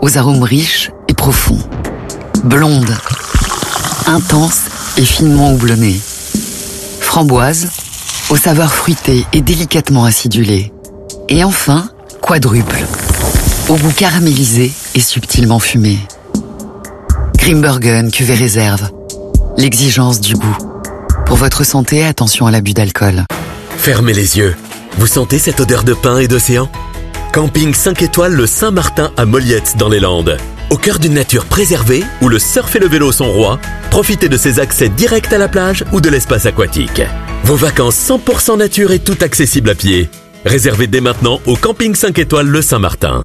aux arômes riches et profonds. Blonde, intense et finement houblonnée. Framboise, aux saveurs fruitées et délicatement acidulées. Et enfin, quadruple, au goût caramélisé et subtilement fumé. Grimbergen cuvée réserve, l'exigence du goût. Pour votre santé, attention à l'abus d'alcool. Fermez les yeux. Vous sentez cette odeur de pin et d'océan ? Camping 5 étoiles le Saint-Martin à Molliette dans les Landes. Au cœur d'une nature préservée, où le surf et le vélo sont rois, profitez de ces accès directs à la plage ou de l'espace aquatique. Vos vacances 100% nature et tout accessible à pied. Réservez dès maintenant au Camping 5 étoiles le Saint-Martin.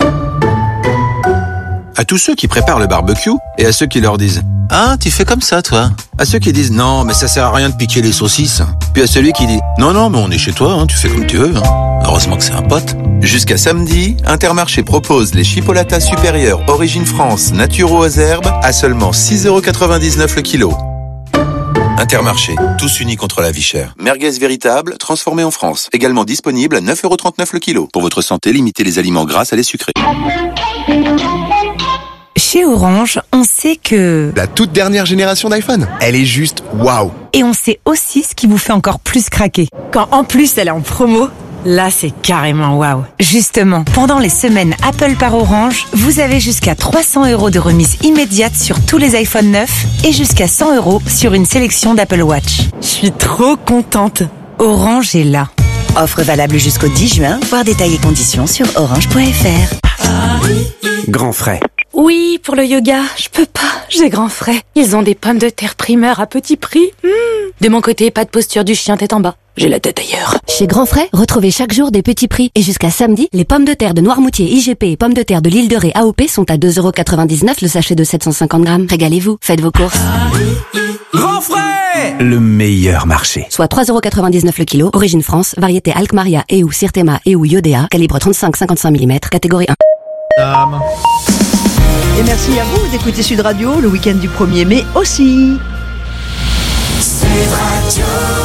À tous ceux qui préparent le barbecue et à ceux qui leur disent « Ah, tu fais comme ça, toi ?» À ceux qui disent « Non, mais ça sert à rien de piquer les saucisses ». Puis à celui qui dit « Non, mais on est chez toi, hein, tu fais comme tu veux. Hein. Heureusement que c'est un pote. » Jusqu'à samedi, Intermarché propose les chipolatas supérieurs Origine France naturaux aux herbes à seulement 6,99€ le kilo. Intermarché, tous unis contre la vie chère. Merguez véritable, transformé en France. Également disponible à 9,39€ le kilo. Pour votre santé, limitez les aliments gras à les sucrés. Chez Orange, on sait que... La toute dernière génération d'iPhone, elle est juste waouh. Et on sait aussi ce qui vous fait encore plus craquer. Quand en plus elle est en promo, là c'est carrément waouh. Justement, pendant les semaines Apple par Orange, vous avez jusqu'à 300€ de remise immédiate sur tous les iPhone 9 et jusqu'à 100€ sur une sélection d'Apple Watch. Je suis trop contente. Orange est là. Offre valable jusqu'au 10 juin, voir détails et conditions sur orange.fr. Grand frais. Oui, pour le yoga, je peux pas, j'ai grand frais. Ils ont des pommes de terre primeurs à petit prix. De mon côté, pas de posture du chien tête en bas. J'ai la tête ailleurs. Chez Grand Frais, retrouvez chaque jour des petits prix. Et jusqu'à samedi, les pommes de terre de Noirmoutier IGP et pommes de terre de l'Île de Ré AOP sont à 2,99€ le sachet de 750 grammes. Régalez-vous, faites vos courses. Grand frais, le meilleur marché. Soit 3,99€ le kilo, origine France, variété Alkmaria et ou Sirtema et ou Iodea, calibre 35-55 mm, catégorie 1. Et merci à vous d'écouter Sud Radio le week-end du 1er mai aussi. Sud Radio.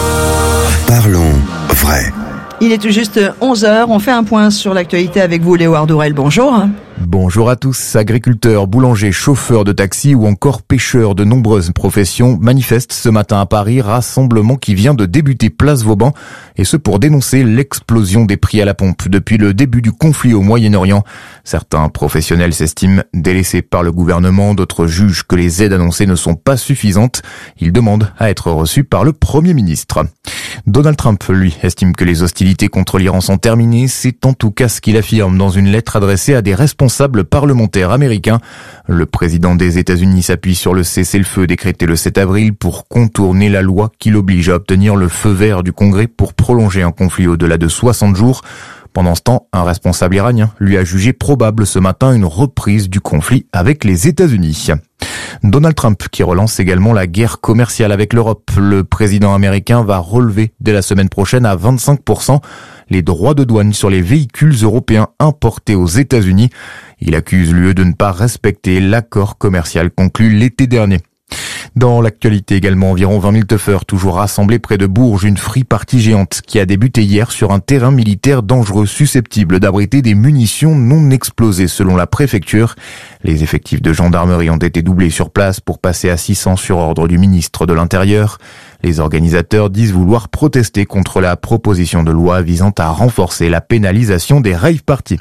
Parlons vrai. Il est tout juste 11h, on fait un point sur l'actualité avec vous Léo Ardourel, bonjour. Bonjour à tous. Agriculteurs, boulangers, chauffeurs de taxi ou encore pêcheurs, de nombreuses professions manifestent ce matin à Paris, rassemblement qui vient de débuter place Vauban, et ce pour dénoncer l'explosion des prix à la pompe depuis le début du conflit au Moyen-Orient. Certains professionnels s'estiment délaissés par le gouvernement, d'autres jugent que les aides annoncées ne sont pas suffisantes. Ils demandent à être reçus par le Premier ministre. Donald Trump, lui, estime que les hostilités contre l'Iran sont terminées. C'est en tout cas ce qu'il affirme dans une lettre adressée à des responsables parlementaires américains. Le président des États-Unis s'appuie sur le cessez-le-feu décrété le 7 avril pour contourner la loi qui l'oblige à obtenir le feu vert du Congrès pour prolonger un conflit au-delà de 60 jours. Pendant ce temps, un responsable iranien lui a jugé probable ce matin une reprise du conflit avec les États-Unis. Donald Trump qui relance également la guerre commerciale avec l'Europe. Le président américain va relever dès la semaine prochaine à 25% les droits de douane sur les véhicules européens importés aux États-Unis. Il accuse l'UE de ne pas respecter l'accord commercial conclu l'été dernier. Dans l'actualité également, environ 20 000 teufeurs toujours rassemblés près de Bourges, une free party géante qui a débuté hier sur un terrain militaire dangereux susceptible d'abriter des munitions non explosées selon la préfecture. Les effectifs de gendarmerie ont été doublés sur place pour passer à 600 sur ordre du ministre de l'Intérieur. Les organisateurs disent vouloir protester contre la proposition de loi visant à renforcer la pénalisation des rave parties.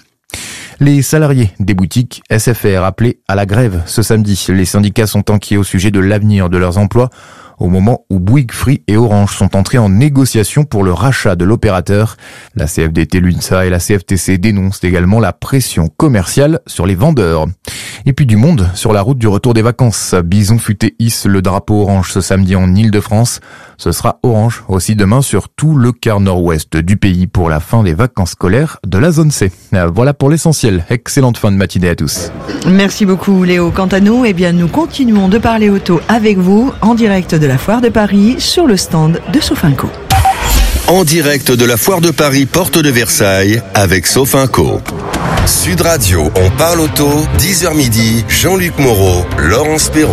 Les salariés des boutiques SFR appelés à la grève ce samedi. Les syndicats sont inquiets au sujet de l'avenir de leurs emplois au moment où Bouygues, Free et Orange sont entrés en négociation pour le rachat de l'opérateur. La CFDT, l'UNSA et la CFTC dénoncent également la pression commerciale sur les vendeurs. Et puis du monde sur la route du retour des vacances. Bison Futé hisse le drapeau orange ce samedi en Île-de-France. Ce sera orange aussi demain sur tout le quart nord-ouest du pays pour la fin des vacances scolaires de la zone C. Voilà pour l'essentiel. Excellente fin de matinée à tous. Merci beaucoup Léo. Quant à nous, nous continuons de parler auto avec vous en direct de la Foire de Paris sur le stand de Sofinco. En direct de la Foire de Paris, porte de Versailles, avec Sofinco. Sud Radio, on parle auto, 10h midi, Jean-Luc Moreau, Laurence Perrault.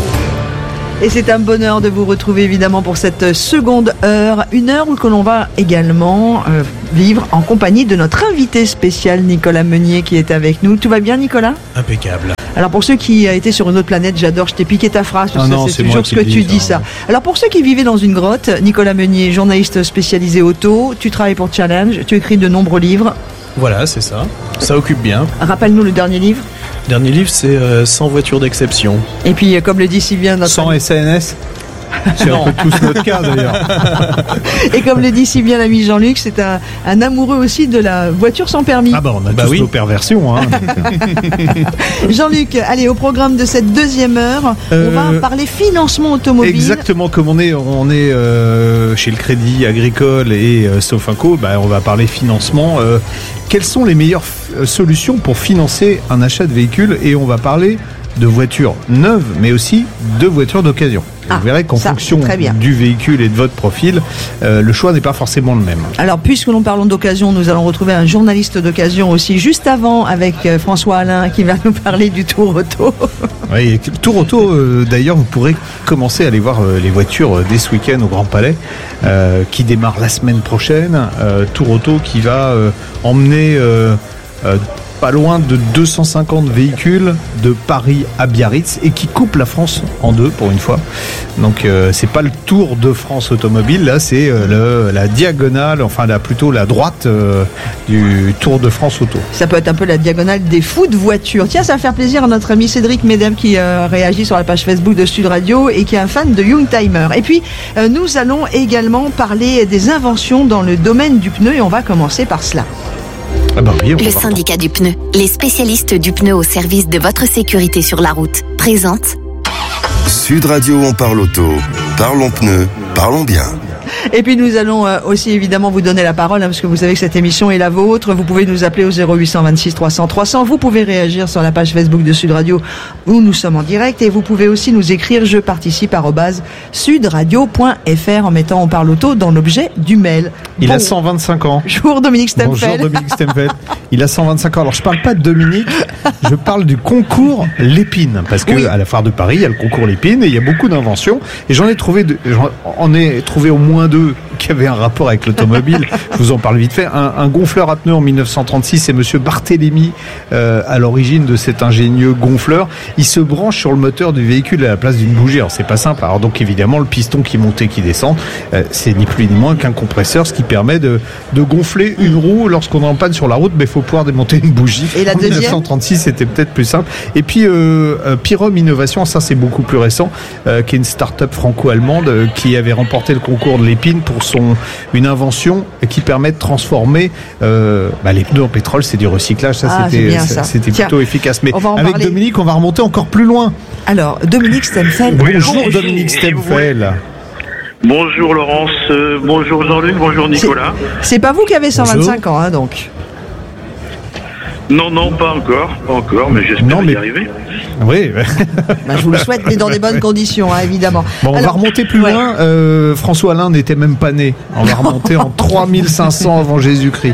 Et c'est un bonheur de vous retrouver évidemment pour cette seconde heure, une heure où que l'on va également vivre en compagnie de notre invité spécial Nicolas Meunier qui est avec nous. Tout va bien Nicolas ? Impeccable. Alors pour ceux qui étaient sur une autre planète, j'adore, je t'ai piqué ta phrase, parce que c'est toujours ce que tu dis ça. Alors pour ceux qui vivaient dans une grotte, Nicolas Meunier, journaliste spécialisé auto, tu travailles pour Challenge, tu écris de nombreux livres. Voilà, c'est ça. Ça occupe bien. Rappelle-nous le dernier livre. Le dernier livre, c'est 100 voitures d'exception. Et puis, comme le dit si bien notre... 100 SNS. C'est un peu tous notre cas d'ailleurs. Et comme le dit si bien l'ami Jean-Luc, c'est un amoureux aussi de la voiture sans permis. Ah bah on a tous nos perversions. Hein. Jean-Luc, allez, au programme de cette deuxième heure, on va parler financement automobile. Exactement, comme on est chez le Crédit Agricole et Sofinco, on va parler financement. Quelles sont les meilleures solutions pour financer un achat de véhicule? Et on va parler de voitures neuves, mais aussi de voitures d'occasion. Vous verrez qu'en fonction du véhicule et de votre profil, le choix n'est pas forcément le même. Alors, puisque nous parlons d'occasion, nous allons retrouver un journaliste d'occasion aussi, juste avant, avec François Alain, qui va nous parler du Tour Auto. Oui, Tour Auto, d'ailleurs, vous pourrez commencer à aller voir les voitures dès ce week-end au Grand Palais, qui démarre la semaine prochaine. Tour Auto qui va emmener... pas loin de 250 véhicules de Paris à Biarritz et qui coupe la France en deux pour une fois. Donc c'est pas le Tour de France automobile, là c'est la diagonale, enfin plutôt la droite du Tour de France auto. Ça peut être un peu la diagonale des fous de voitures. Tiens, ça va faire plaisir à notre ami Cédric Mesdames qui réagit sur la page Facebook de Sud Radio et qui est un fan de Youngtimer. Et puis nous allons également parler des inventions dans le domaine du pneu et on va commencer par cela. Le syndicat du pneu, les spécialistes du pneu au service de votre sécurité sur la route, présente Sud Radio, on parle auto, parlons pneus, parlons bien. Et puis nous allons aussi évidemment vous donner la parole, parce que vous savez que cette émission est la vôtre. Vous pouvez nous appeler au 0826 300 300. Vous pouvez réagir sur la page Facebook de Sud Radio où nous sommes en direct. Et vous pouvez aussi nous écrire je participe @sudradio.fr en mettant on parle auto dans l'objet du mail. Il a 125 ans. Bonjour Dominique Stemfeld. Bonjour Dominique Stemfeld. Il a 125 ans. Alors je parle pas de Dominique, je parle du concours Lépine. Parce que à la Foire de Paris, il y a le concours Lépine et il y a beaucoup d'inventions. Et j'en ai trouvé au moins deux qui avaient un rapport avec l'automobile. Je vous en parle vite fait. Un gonfleur à pneus en 1936, c'est monsieur Barthélemy à l'origine de cet ingénieux gonfleur. Il se branche sur le moteur du véhicule à la place d'une bougie. Alors c'est pas simple. Alors donc évidemment le piston qui monte et qui descend, c'est ni plus ni moins qu'un compresseur, ce qui permet de gonfler une roue lorsqu'on est en panne sur la route. Mais il faut pouvoir démonter une bougie. Et la deuxième, 1936, c'était peut-être plus simple. Et puis Pyrom Innovation, ça c'est beaucoup plus récent, qui est une start-up franco-allemande qui avait remporté le concours de l'Épine pour une invention qui permet de transformer les pneus en pétrole. C'est du recyclage, c'était plutôt efficace. Mais avec Dominique, on va remonter encore plus loin. Alors, Dominique Stemfeld. Bonjour Dominique Stemfeld. Bonjour Laurence, bonjour Jean-Luc, bonjour Nicolas. C'est pas vous qui avez 125 ans, donc. Non, pas encore, mais j'espère y arriver. Oui. Je vous le souhaite, mais dans des bonnes conditions, évidemment. Bon, on va remonter plus loin. François Alain n'était même pas né. On va remonter en 3500 avant Jésus-Christ.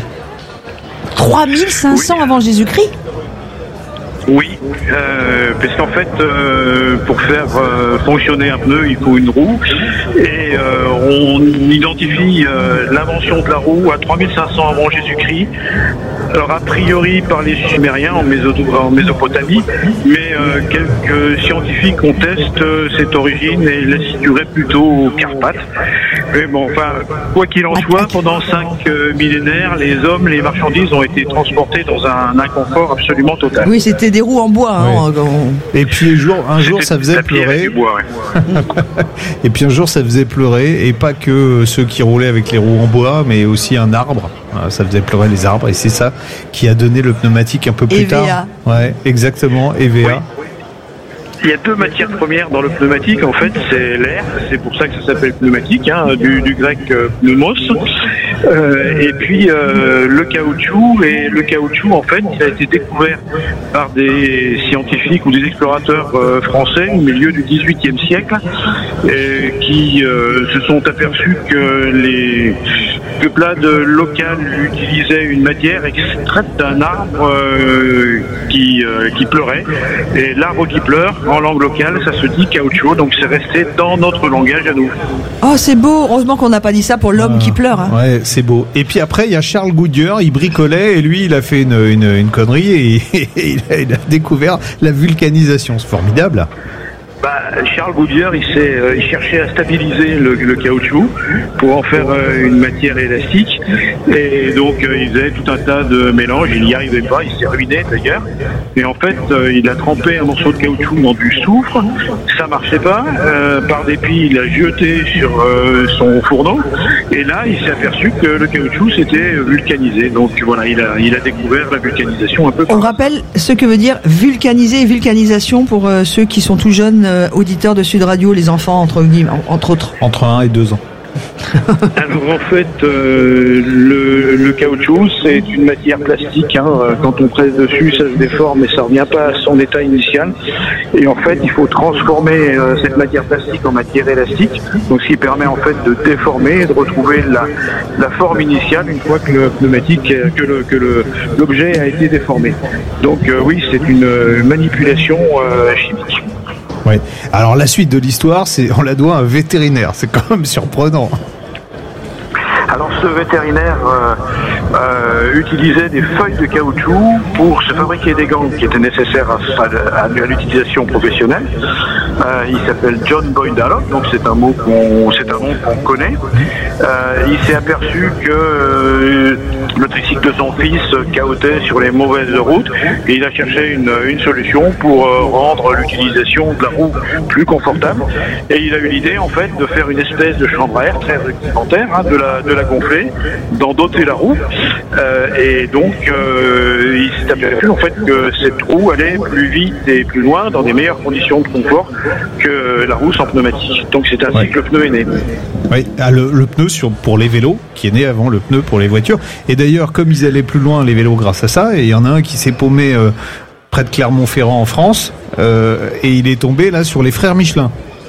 3500 avant Jésus-Christ ? Oui, parce qu'en fait, pour faire fonctionner un pneu, il faut une roue, et on identifie l'invention de la roue à 3500 avant Jésus-Christ. Alors a priori par les Sumériens en Mésopotamie, mais quelques scientifiques contestent cette origine et la situeraient plutôt aux Carpates. Mais bon, quoi qu'il en soit, pendant 5 millénaires, les hommes, les marchandises ont été transportés dans un inconfort absolument total. Oui, c'était des roues en bois. Et puis un jour ça faisait pleurer. Bois, Et puis un jour ça faisait pleurer, et pas que ceux qui roulaient avec les roues en bois, mais aussi un arbre. Ça faisait pleurer les arbres, et c'est ça qui a donné le pneumatique un peu plus tard. Ouais, exactement, EVA. Oui. Il y a deux matières premières dans le pneumatique, en fait, c'est l'air, c'est pour ça que ça s'appelle pneumatique, du grec pneumos, et puis le caoutchouc, et le caoutchouc, en fait, il a été découvert par des scientifiques ou des explorateurs français au milieu du XVIIIe siècle, qui se sont aperçus que les peuplades locales utilisaient une matière extraite d'un arbre qui pleurait, et l'arbre qui pleure, en langue locale, ça se dit caoutchouc, donc c'est resté dans notre langage à nous. Oh, c'est beau, heureusement qu'on n'a pas dit ça pour l'homme qui pleure. Ouais, c'est beau. Et puis après, il y a Charles Goodyear, il bricolait et lui, il a fait une connerie et il a découvert la vulcanisation. C'est formidable. Charles Goodyear, il cherchait à stabiliser le caoutchouc pour en faire une matière élastique. Et donc, il faisait tout un tas de mélanges. Il n'y arrivait pas, il s'est ruiné d'ailleurs. Et en fait, il a trempé un morceau de caoutchouc dans du soufre. Ça marchait pas. Par dépit, il a jeté sur son fourneau. Et là, il s'est aperçu que le caoutchouc s'était vulcanisé. Donc voilà, il a découvert la vulcanisation un peu. On rappelle ce que veut dire vulcaniser et vulcanisation pour ceux qui sont tout jeunes auditeurs de Sud Radio, les enfants entre autres. Entre 1 et 2 ans. Alors en fait, le caoutchouc, c'est une matière plastique. Quand on presse dessus, ça se déforme et ça revient pas à son état initial. Et en fait, il faut transformer cette matière plastique en matière élastique. Donc, ce qui permet en fait de déformer et de retrouver la forme initiale une fois que le pneumatique, que l'objet a été déformé. Donc oui, c'est une manipulation chimique. Ouais. Alors la suite de l'histoire, on la doit à un vétérinaire. C'est quand même surprenant. Alors ce vétérinaire utilisait des feuilles de caoutchouc pour se fabriquer des gants qui étaient nécessaires à l'utilisation professionnelle. Il s'appelle John Boyd Dallop, donc c'est un nom qu'on connaît. Il s'est aperçu que le tricycle de son fils cahotait sur les mauvaises routes et il a cherché une solution pour rendre l'utilisation de la roue plus confortable. Et il a eu l'idée en fait de faire une espèce de chambre à air très rudimentaire, de la gonfler, d'en doter la roue. Et donc il s'est aperçu en fait que cette roue allait plus vite et plus loin dans des meilleures conditions de confort que la roue sans pneumatique. Donc c'est ainsi que le pneu est né. Oui, le pneu pour les vélos, qui est né avant le pneu pour les voitures. Et d'ailleurs, comme ils allaient plus loin, les vélos, grâce à ça, et il y en a un qui s'est paumé près de Clermont-Ferrand en France, et il est tombé là sur les frères Michelin.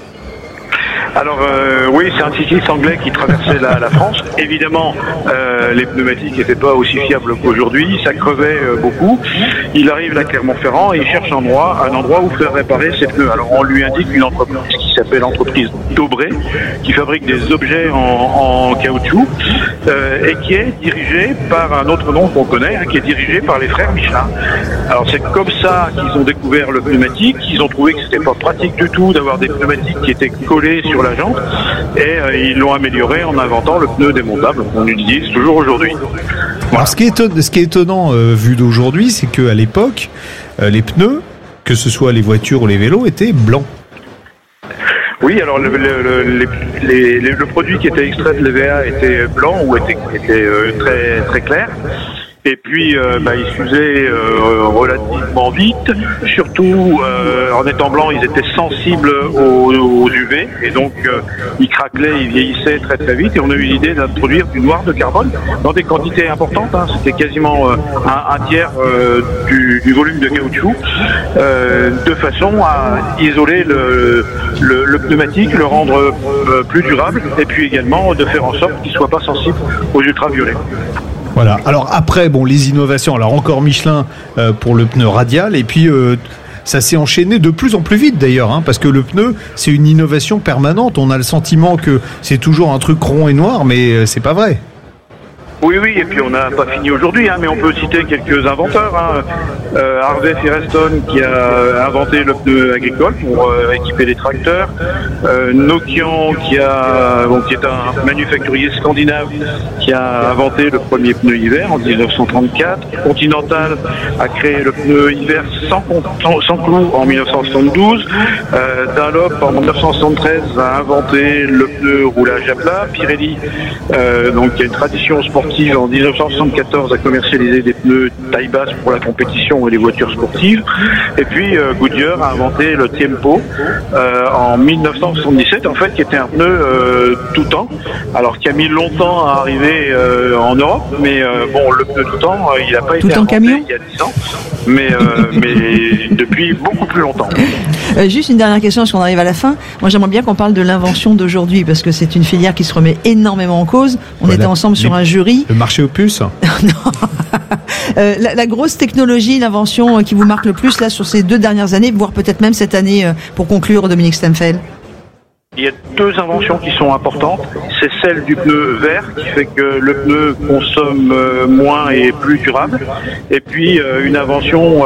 Alors oui, c'est un cycliste anglais qui traversait la France. Évidemment, les pneumatiques n'étaient pas aussi fiables qu'aujourd'hui, ça crevait beaucoup. Il arrive à Clermont-Ferrand et il cherche un endroit où faire réparer ses pneus. Alors on lui indique une entreprise qui s'appelle l'entreprise Dobré, qui fabrique des objets en caoutchouc et qui est dirigée par un autre nom qu'on connaît, qui est dirigé par les frères Michelin. Alors c'est comme ça qu'ils ont découvert le pneumatique. Ils ont trouvé que c'était pas pratique du tout d'avoir des pneumatiques qui étaient collés sur la jante et ils l'ont amélioré en inventant le pneu démontable qu'on utilise toujours aujourd'hui. Voilà. Alors ce qui est étonnant vu d'aujourd'hui, c'est qu'à l'époque, les pneus, que ce soit les voitures ou les vélos, étaient blancs. Oui, alors le produit qui était extrait de l'EVA était blanc ou était très très clair. Et puis, ils s'usaient relativement vite. Surtout, en étant blancs, ils étaient sensibles aux UV. Et donc, ils craquelaient, ils vieillissaient très très vite. Et on a eu l'idée d'introduire du noir de carbone dans des quantités importantes. C'était quasiment un tiers du volume de caoutchouc, de façon à isoler le pneumatique, le rendre plus durable. Et puis également de faire en sorte qu'il ne soit pas sensible aux ultraviolets. Voilà. Alors après, les innovations. Alors encore Michelin pour le pneu radial, et puis ça s'est enchaîné de plus en plus vite d'ailleurs, parce que le pneu, c'est une innovation permanente. On a le sentiment que c'est toujours un truc rond et noir, mais c'est pas vrai. Oui, et puis on n'a pas fini aujourd'hui, mais on peut citer quelques inventeurs. Harvey Firestone qui a inventé le pneu agricole pour équiper les tracteurs. Nokian qui est un manufacturier scandinave qui a inventé le premier pneu hiver en 1934. Continental a créé le pneu hiver sans clous en 1972. Dunlop en 1973 a inventé le pneu roulage à plat. Pirelli, qui a une tradition sportive, en 1974 a commercialisé des pneus taille basse pour la compétition et les voitures sportives. Et puis Goodyear a inventé le Tiempo en 1977, en fait, qui était un pneu tout temps, alors qui a mis longtemps à arriver en Europe, mais le pneu tout temps, il n'a pas été inventé il y a 10 ans, mais depuis beaucoup plus longtemps. Juste une dernière question, parce qu'on arrive à la fin. Moi, j'aimerais bien qu'on parle de l'invention d'aujourd'hui, parce que c'est une filière qui se remet énormément en cause. On était ensemble sur un jury. Le marché aux puces. Non. La grosse technologie, l'invention qui vous marque le plus là sur ces 2 dernières années, voire peut-être même cette année, pour conclure, Dominique Stemfeld. Il y a deux inventions qui sont importantes. C'est celle du pneu vert qui fait que le pneu consomme moins et est plus durable. Et puis une invention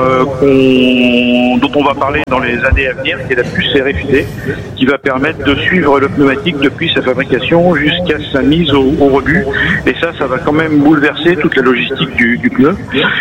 dont on va parler dans les années à venir, qui est la puce RFID, qui va permettre de suivre le pneumatique depuis sa fabrication jusqu'à sa mise au rebut. Et ça va quand même bouleverser toute la logistique du pneu.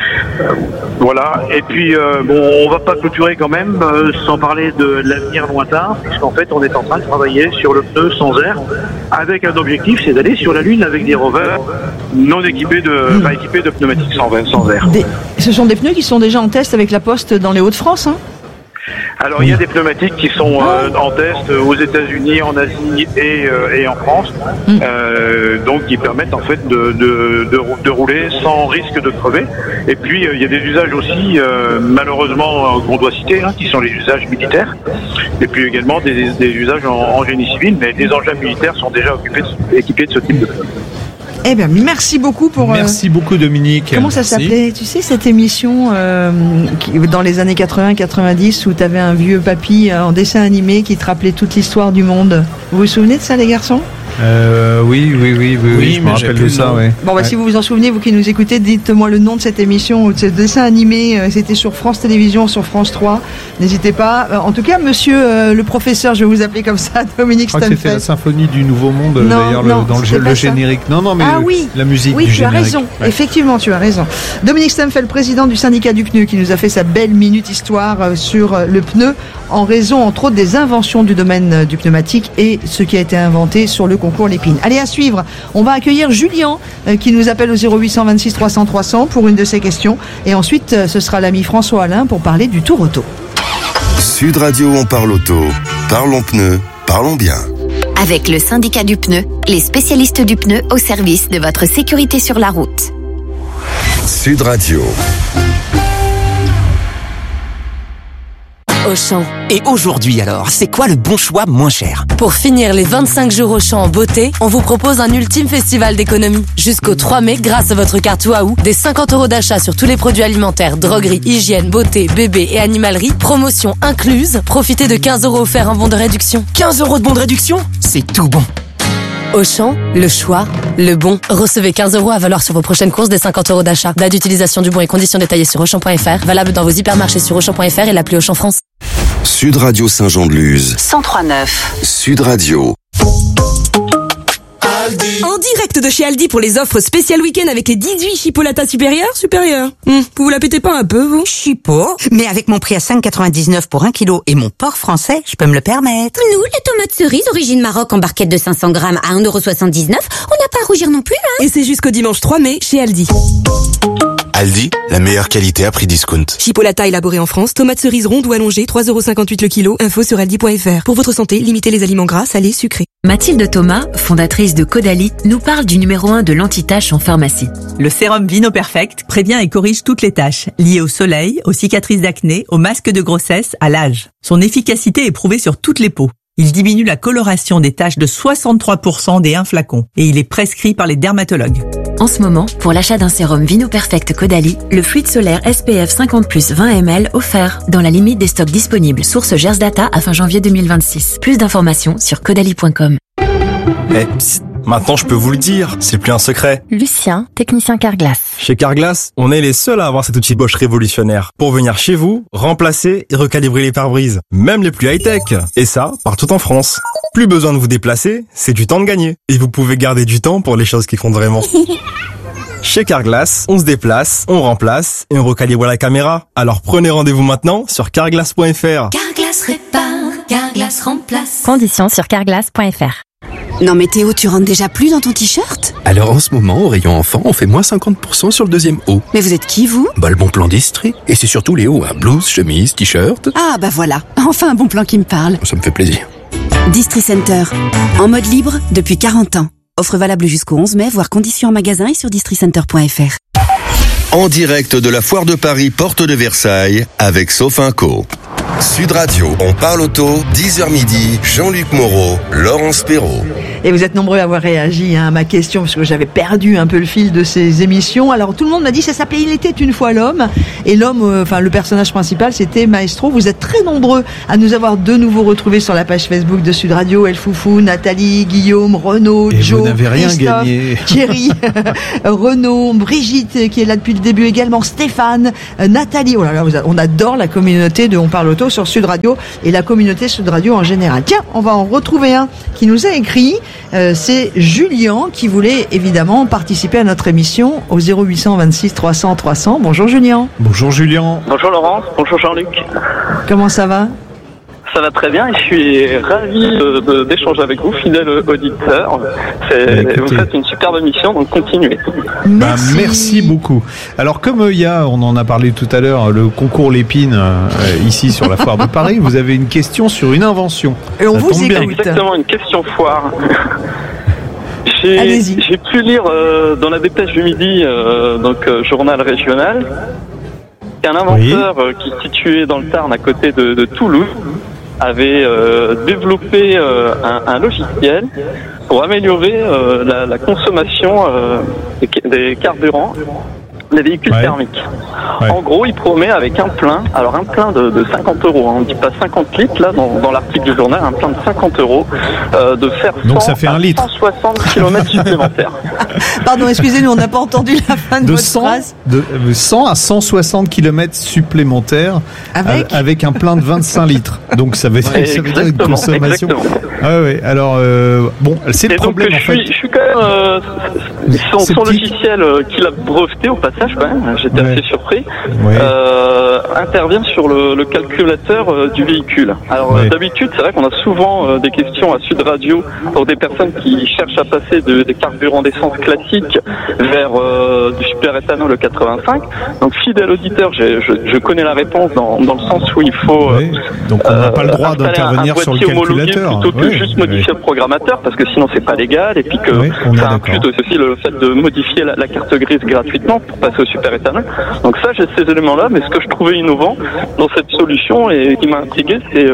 Voilà. Et puis on va pas clôturer quand même sans parler de l'avenir lointain, puisqu'en fait on est en train de travailler sur le pneu sans air, avec un objectif, c'est d'aller sur la Lune avec des rovers non équipés pas équipés de pneumatiques sans air. Ce sont des pneus qui sont déjà en test avec la Poste dans les Hauts-de-France, hein? Alors il y a des pneumatiques qui sont en test aux États-Unis, en Asie et en France, donc qui permettent en fait de rouler sans risque de crever. Et puis il y a des usages aussi malheureusement qu'on doit citer, qui sont les usages militaires. Et puis également des usages en génie civil, mais les engins militaires sont déjà équipés de ce type de pneus. Eh bien, merci beaucoup pour... Merci beaucoup, Dominique. Comment ça s'appelait? Tu sais, cette émission dans les années 80-90 où tu avais un vieux papy en dessin animé qui te rappelait toute l'histoire du monde. Vous vous souvenez de ça, les garçons? Oui, je me rappelle de ça, ouais. Bon, si vous vous en souvenez, vous qui nous écoutez, dites-moi le nom de cette émission ou de ce dessin animé. C'était sur France Télévisions, sur France 3. N'hésitez pas. En tout cas, monsieur le professeur, je vais vous appeler comme ça, Dominique Stenfeld. C'était la symphonie du Nouveau Monde, d'ailleurs, dans le générique. Non, mais la musique du générique. Oui, tu as raison. Ouais. Effectivement, tu as raison. Dominique Stenfeld, président du syndicat du pneu, qui nous a fait sa belle minute histoire sur le pneu, en raison, entre autres, des inventions du domaine du pneumatique et ce qui a été inventé sur le concours Lépine. Allez, à suivre, on va accueillir Julien qui nous appelle au 0826 300 300 pour une de ses questions. Et ensuite, ce sera l'ami François Alain pour parler du Tour Auto. Sud Radio, on parle auto. Parlons pneus, parlons bien. Avec le syndicat du pneu, les spécialistes du pneu au service de votre sécurité sur la route. Sud Radio. Auchan. Et aujourd'hui alors, c'est quoi le bon choix moins cher? Pour finir les 25 jours Auchan en beauté, on vous propose un ultime festival d'économie. Jusqu'au 3 mai, grâce à votre carte Waouh, des 50 € d'achat sur tous les produits alimentaires, droguerie, hygiène, beauté, bébé et animalerie, promotion incluse. Profitez de 15 € offerts en bon de réduction. 15 € de bon de réduction? C'est tout bon. Auchan, le choix, le bon. Recevez 15 € à valoir sur vos prochaines courses des 50 € d'achat. Date d'utilisation du bon et conditions détaillées sur Auchan.fr. Valable dans vos hypermarchés sur Auchan.fr et l'appli Auchan France. Sud Radio Saint-Jean-de-Luz. 103.9. Sud Radio. En direct de chez Aldi pour les offres spéciales week-end avec les 18 chipolatas supérieurs. Vous vous la pétez pas un peu, vous? Chipo, mais avec mon prix à 5,99 pour 1 kilo et mon porc français, je peux me le permettre. Nous, les tomates cerises origine Maroc en barquette de 500 grammes à 1,79 €, on n'a pas à rougir non plus, hein. Et c'est jusqu'au dimanche 3 mai chez Aldi. Aldi, la meilleure qualité à prix discount. Chipolata élaboré en France, tomates cerises rondes ou allongées, 3,58 € le kilo. Info sur aldi.fr. Pour votre santé, limitez les aliments gras, salés, sucrés. Mathilde Thomas, fondatrice de Caudalie, nous parle du numéro 1 de l'anti-taches en pharmacie. Le sérum Vino Perfect prévient et corrige toutes les taches liées au soleil, aux cicatrices d'acné, aux masques de grossesse, à l'âge. Son efficacité est prouvée sur toutes les peaux. Il diminue la coloration des taches de 63% dès un flacon et il est prescrit par les dermatologues. En ce moment, pour l'achat d'un sérum Vino Perfect Caudalie, le fluide solaire SPF 50+ 20 ml offert dans la limite des stocks disponibles. Source Gers Data à fin janvier 2026. Plus d'informations sur caudalie.com. Maintenant, je peux vous le dire, c'est plus un secret. Lucien, technicien Carglass. Chez Carglass, on est les seuls à avoir cet outil Bosch révolutionnaire pour venir chez vous, remplacer et recalibrer les pare-brises, même les plus high-tech. Et ça, partout en France. Plus besoin de vous déplacer, c'est du temps de gagner. Et vous pouvez garder du temps pour les choses qui comptent vraiment. Chez Carglass, on se déplace, on remplace et on recalibre la caméra. Alors prenez rendez-vous maintenant sur carglass.fr. Carglass répare, Carglass remplace. Conditions sur carglass.fr. Non mais Théo, tu rentres déjà plus dans ton t-shirt? Alors en ce moment, au rayon enfant, on fait moins 50% sur le deuxième haut. Mais vous êtes qui, vous? Le bon plan d'Estrie. Et c'est surtout les hauts, blouse, chemise, t-shirt. Ah bah voilà, enfin un bon plan qui me parle. Ça me fait plaisir. Distri Center, en mode libre depuis 40 ans. Offre valable jusqu'au 11 mai, voire conditions en magasin et sur districenter.fr. En direct de la Foire de Paris, porte de Versailles, avec Sofinco. Sud Radio, on parle auto, 10h midi, Jean-Luc Moreau, Laurence Perrault. Et vous êtes nombreux à avoir réagi à ma question, parce que j'avais perdu un peu le fil de ces émissions. Alors tout le monde m'a dit, ça s'appelait Il était une fois l'homme. Et l'homme, le personnage principal, c'était Maestro. Vous êtes très nombreux à nous avoir de nouveau retrouvés sur la page Facebook de Sud Radio. El Foufou, Nathalie, Guillaume, Renaud, et Joe, vous n'avez rien Christophe, gagné. Thierry, Renaud, Brigitte, qui est là depuis le début également, Stéphane, Nathalie. Oh là là, on adore la communauté de On parle auto sur Sud Radio et la communauté Sud Radio en général. Tiens, on va en retrouver un qui nous a écrit. C'est Julien qui voulait évidemment participer à notre émission au 0826 300 300. Bonjour Julien. Bonjour Julien. Bonjour Laurence, bonjour Jean-Luc. Comment ça va ? Ça va très bien et je suis ravi d'échanger avec vous, fidèle auditeur. Vous faites une superbe émission, donc continuez. Merci beaucoup. Alors comme on en a parlé tout à l'heure, le concours Lépine ici sur la foire de Paris, vous avez une question sur une invention. Et on vous écoute. Exactement, une question foire. J'ai pu lire dans la dépêche du midi, journal régional, qu'un inventeur qui est situé dans le Tarn à côté de Toulouse avait développé un logiciel pour améliorer la consommation des carburants des véhicules thermiques. Ouais. En gros, il promet avec un plein de 50 €, on ne dit pas 50 litres, là, dans l'article du journal, un plein de 50 €, de faire 160 km supplémentaires. Pardon, excusez-nous, on n'a pas entendu la fin de votre phrase. De 100 à 160 km supplémentaires avec un plein de 25 litres. Donc ça veut dire une consommation. Ah ouais, alors, c'est le problème, en fait. Je suis quand même, son logiciel qu'il a breveté au passage, quand même, j'étais assez surpris, intervient sur le calculateur du véhicule. Alors d'habitude, c'est vrai qu'on a souvent des questions à Sud Radio pour des personnes qui cherchent à passer des carburants d'essence classiques vers du super-éthanol 85. Donc fidèle auditeur, je connais la réponse dans le sens où il faut donc on n'a pas le droit d'intervenir sur le calculateur plutôt que juste modifier le programmateur, parce que sinon c'est pas légal, et puis que ça inclut aussi le fait de modifier la carte grise gratuitement pour passer au super-éthanol. Donc ça, j'ai ces éléments-là, mais ce que je trouvais innovant dans cette solution et qui m'a intrigué, c'est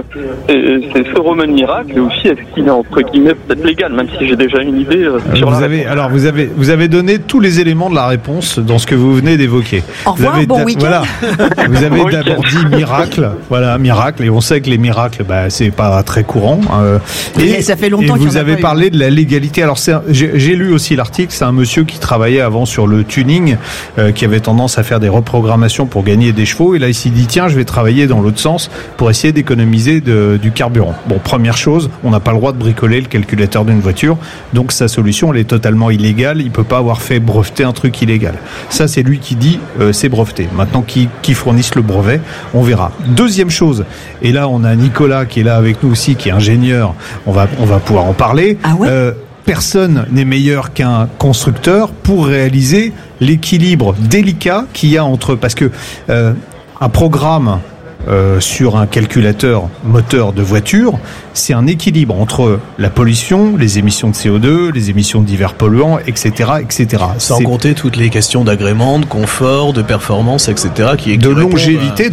ce remède miracle, et aussi est-ce qu'il est entre guillemets peut-être légal, même si j'ai déjà une idée sur la réponse. Alors vous avez donné tous les éléments de la réponse dans ce que vous venez d'évoquer. Au revoir, bon week-end. Voilà, vous avez d'abord dit miracle, et on sait que les miracles, c'est pas très courant. Et ça fait longtemps. Et vous avez parlé de la légalité. Alors j'ai lu aussi l'article. C'est un monsieur qui travaillait avant sur le tuning, qui avait tendance à faire des reprogrammations pour gagner des chevaux, et là il s'est dit tiens, je vais travailler dans l'autre sens pour essayer d'économiser du carburant. Bon, première chose, on n'a pas le droit de bricoler le calculateur d'une voiture, donc sa solution elle est totalement illégale, il peut pas avoir fait breveter un truc illégal. Ça c'est lui qui dit c'est breveté. Maintenant qui fournisse le brevet, on verra. Deuxième chose, et là on a Nicolas qui est là avec nous aussi, qui est ingénieur, on va pouvoir en parler. Ah ouais. Personne n'est meilleur qu'un constructeur pour réaliser l'équilibre délicat qu'il y a entre... Parce que un programme sur un calculateur moteur de voiture, c'est un équilibre entre la pollution, les émissions de CO2, les émissions de divers polluants, etc., etc. Sans compter toutes les questions d'agrément, de confort, de performance, etc. de longévité,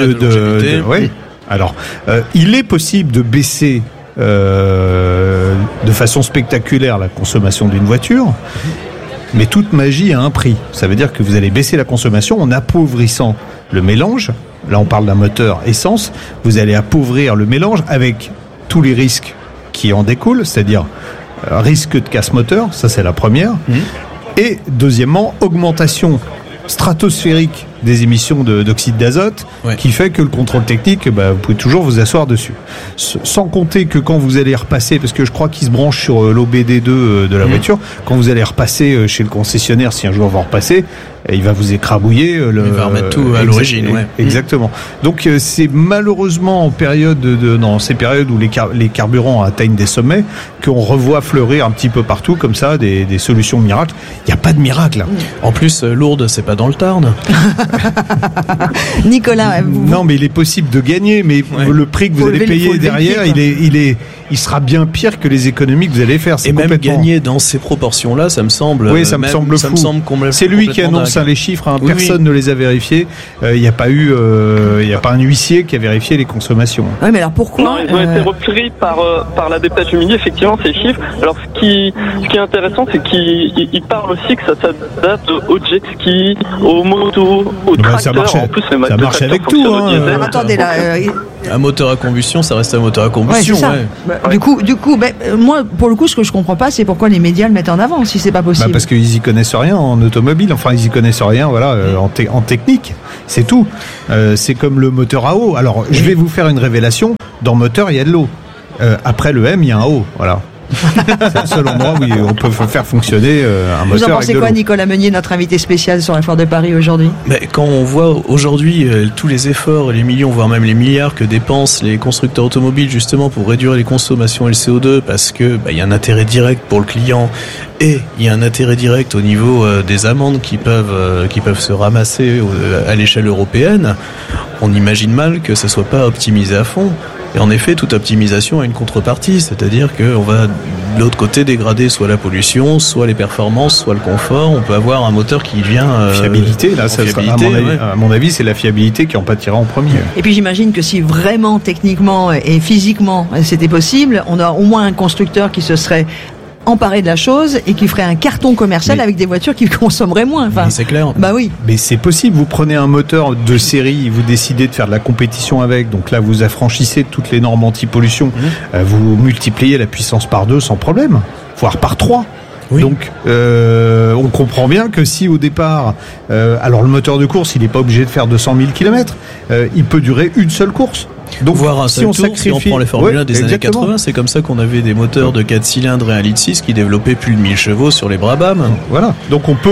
ouais. Alors, il est possible de baisser de façon spectaculaire la consommation d'une voiture, mais toute magie a un prix. Ça veut dire que vous allez baisser la consommation en appauvrissant le mélange. Là on parle d'un moteur essence, vous allez appauvrir le mélange avec tous les risques qui en découlent, c'est-à-dire risque de casse moteur, ça c'est la première, et deuxièmement augmentation stratosphérique des émissions d'oxyde d'azote, qui fait que le contrôle technique, vous pouvez toujours vous asseoir dessus. Sans compter que quand vous allez repasser, parce que je crois qu'il se branche sur l'OBD2 de la voiture, quand vous allez repasser chez le concessionnaire, si un jour vous repassez, il va vous écrabouiller. Il va remettre tout à l'origine. Exactement. Donc c'est malheureusement en période dans ces périodes où les carburants atteignent des sommets qu'on revoit fleurir un petit peu partout comme ça des solutions miracles. Il n'y a pas de miracle. En plus, Lourdes, c'est pas dans le Tarn. Nicolas, non, mais il est possible de gagner, mais le prix que vous allez payer derrière, il sera bien pire que les économies que vous allez faire. Et même gagner dans ces proportions-là, ça me semble. Oui, ça me semble fou. C'est lui qui annonce France, les chiffres, personne ne les a vérifiés. Il n'y a pas un huissier qui a vérifié les consommations. Oui, mais alors pourquoi Non, ils ont été repris par la dépêche du midi, effectivement, ces chiffres. Alors, ce qui est intéressant, c'est qu'ils parlent aussi que ça date au jet ski, aux motos, aux tracteurs. En plus, ça marche avec tout. Attendez, là... Un moteur à combustion, ça reste un moteur à combustion. Du coup, moi, pour le coup, ce que je comprends pas, c'est pourquoi les médias le mettent en avant, si c'est pas possible. Parce qu'ils y connaissent rien en automobile. Enfin, ils y connaissent rien, en technique. C'est tout. C'est comme le moteur à eau. Alors, je vais vous faire une révélation. Dans le moteur, il y a de l'eau. Après le M, il y a un O. Voilà. C'est le seul endroit où on peut faire fonctionner un moteur avec de l'eau. Vous en pensez quoi, Nicolas Meunier, notre invité spécial sur la Foire de Paris aujourd'hui ? Quand on voit aujourd'hui tous les efforts, les millions, voire même les milliards que dépensent les constructeurs automobiles justement pour réduire les consommations et le CO2, parce que y a un intérêt direct pour le client et il y a un intérêt direct au niveau des amendes qui peuvent se ramasser à l'échelle européenne, on imagine mal que ça soit pas optimisé à fond. Et en effet, toute optimisation a une contrepartie, c'est-à-dire qu'on va de l'autre côté dégrader soit la pollution, soit les performances, soit le confort. On peut avoir un moteur qui vient... fiabilité, là, à mon avis, c'est la fiabilité qui en pâtira en premier. Et puis j'imagine que si vraiment, techniquement et physiquement, c'était possible, on a au moins un constructeur qui se serait emparé de la chose et qui ferait un carton commercial avec des voitures qui consommeraient moins. Enfin, c'est clair. Bah oui. Mais c'est possible. Vous prenez un moteur de série, vous décidez de faire de la compétition avec. Donc là, vous affranchissez toutes les normes anti-pollution. Vous multipliez la puissance par 2 sans problème, voire par 3. Oui. Donc, on comprend bien que si au départ, alors le moteur de course, il n'est pas obligé de faire 200 000 km, il peut durer une seule course. Donc, voir un seul tour, si on prend les Formule 1 des années 80, c'est comme ça qu'on avait des moteurs de 4 cylindres et 1,6 litre qui développaient plus de 1000 chevaux sur les Brabham. Voilà. Donc on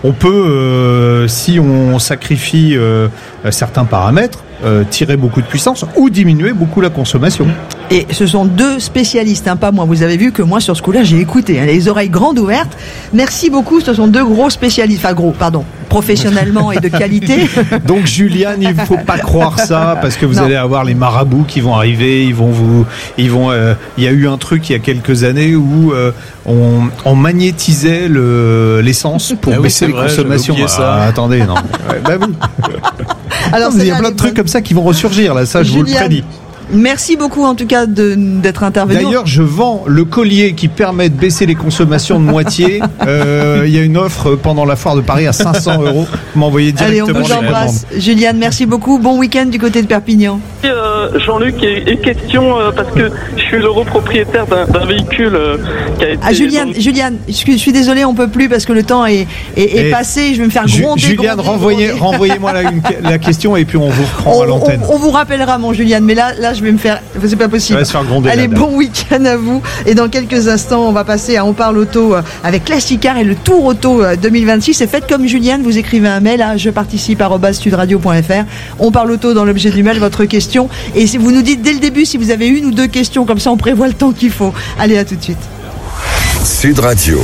peut, si on sacrifie certains paramètres, tirer beaucoup de puissance ou diminuer beaucoup la consommation. Et ce sont 2 spécialistes, pas moi. Vous avez vu que moi, sur ce coup-là, j'ai écouté, les oreilles grandes ouvertes. Merci beaucoup. Ce sont 2 gros spécialistes, professionnellement et de qualité. Donc, Juliane, il ne faut pas croire ça, parce que vous allez avoir les marabouts qui vont arriver. Il y a eu un truc il y a quelques années où on magnétisait l'essence pour baisser les consommations. Attendez, non. Oui. Alors, il y a plein de trucs comme ça qui vont ressurgir, là, ça, je vous le prédis. Merci beaucoup en tout cas d'être intervenu. D'ailleurs, je vends le collier qui permet de baisser les consommations de moitié. Il y a une offre pendant la Foire de Paris à 500 €. Vous m'envoyez directement. Allez, on vous embrasse. Juliane, merci beaucoup. Bon week-end du côté de Perpignan. Jean-Luc, et question, parce que je suis l'europropriétaire d'un véhicule qui a été... Juliane, je suis désolé, on peut plus parce que le temps est passé. Je vais me faire gronder. Juliane, renvoyez-moi la question et puis on vous reprend à l'antenne. On vous rappellera, mon Juliane, mais là, je vais me faire... C'est pas possible. Va se faire gronder. Allez, bon week-end à vous. Et dans quelques instants, on va passer à On parle auto avec Classicar et le Tour Auto 2026. Et faites comme Juliane, vous écrivez un mail à jeparticipe@sudradio.fr. On parle auto dans l'objet du mail, votre question. Et si vous nous dites dès le début si vous avez 1 ou 2 questions, comme ça on prévoit le temps qu'il faut. Allez, à tout de suite. Sud Radio.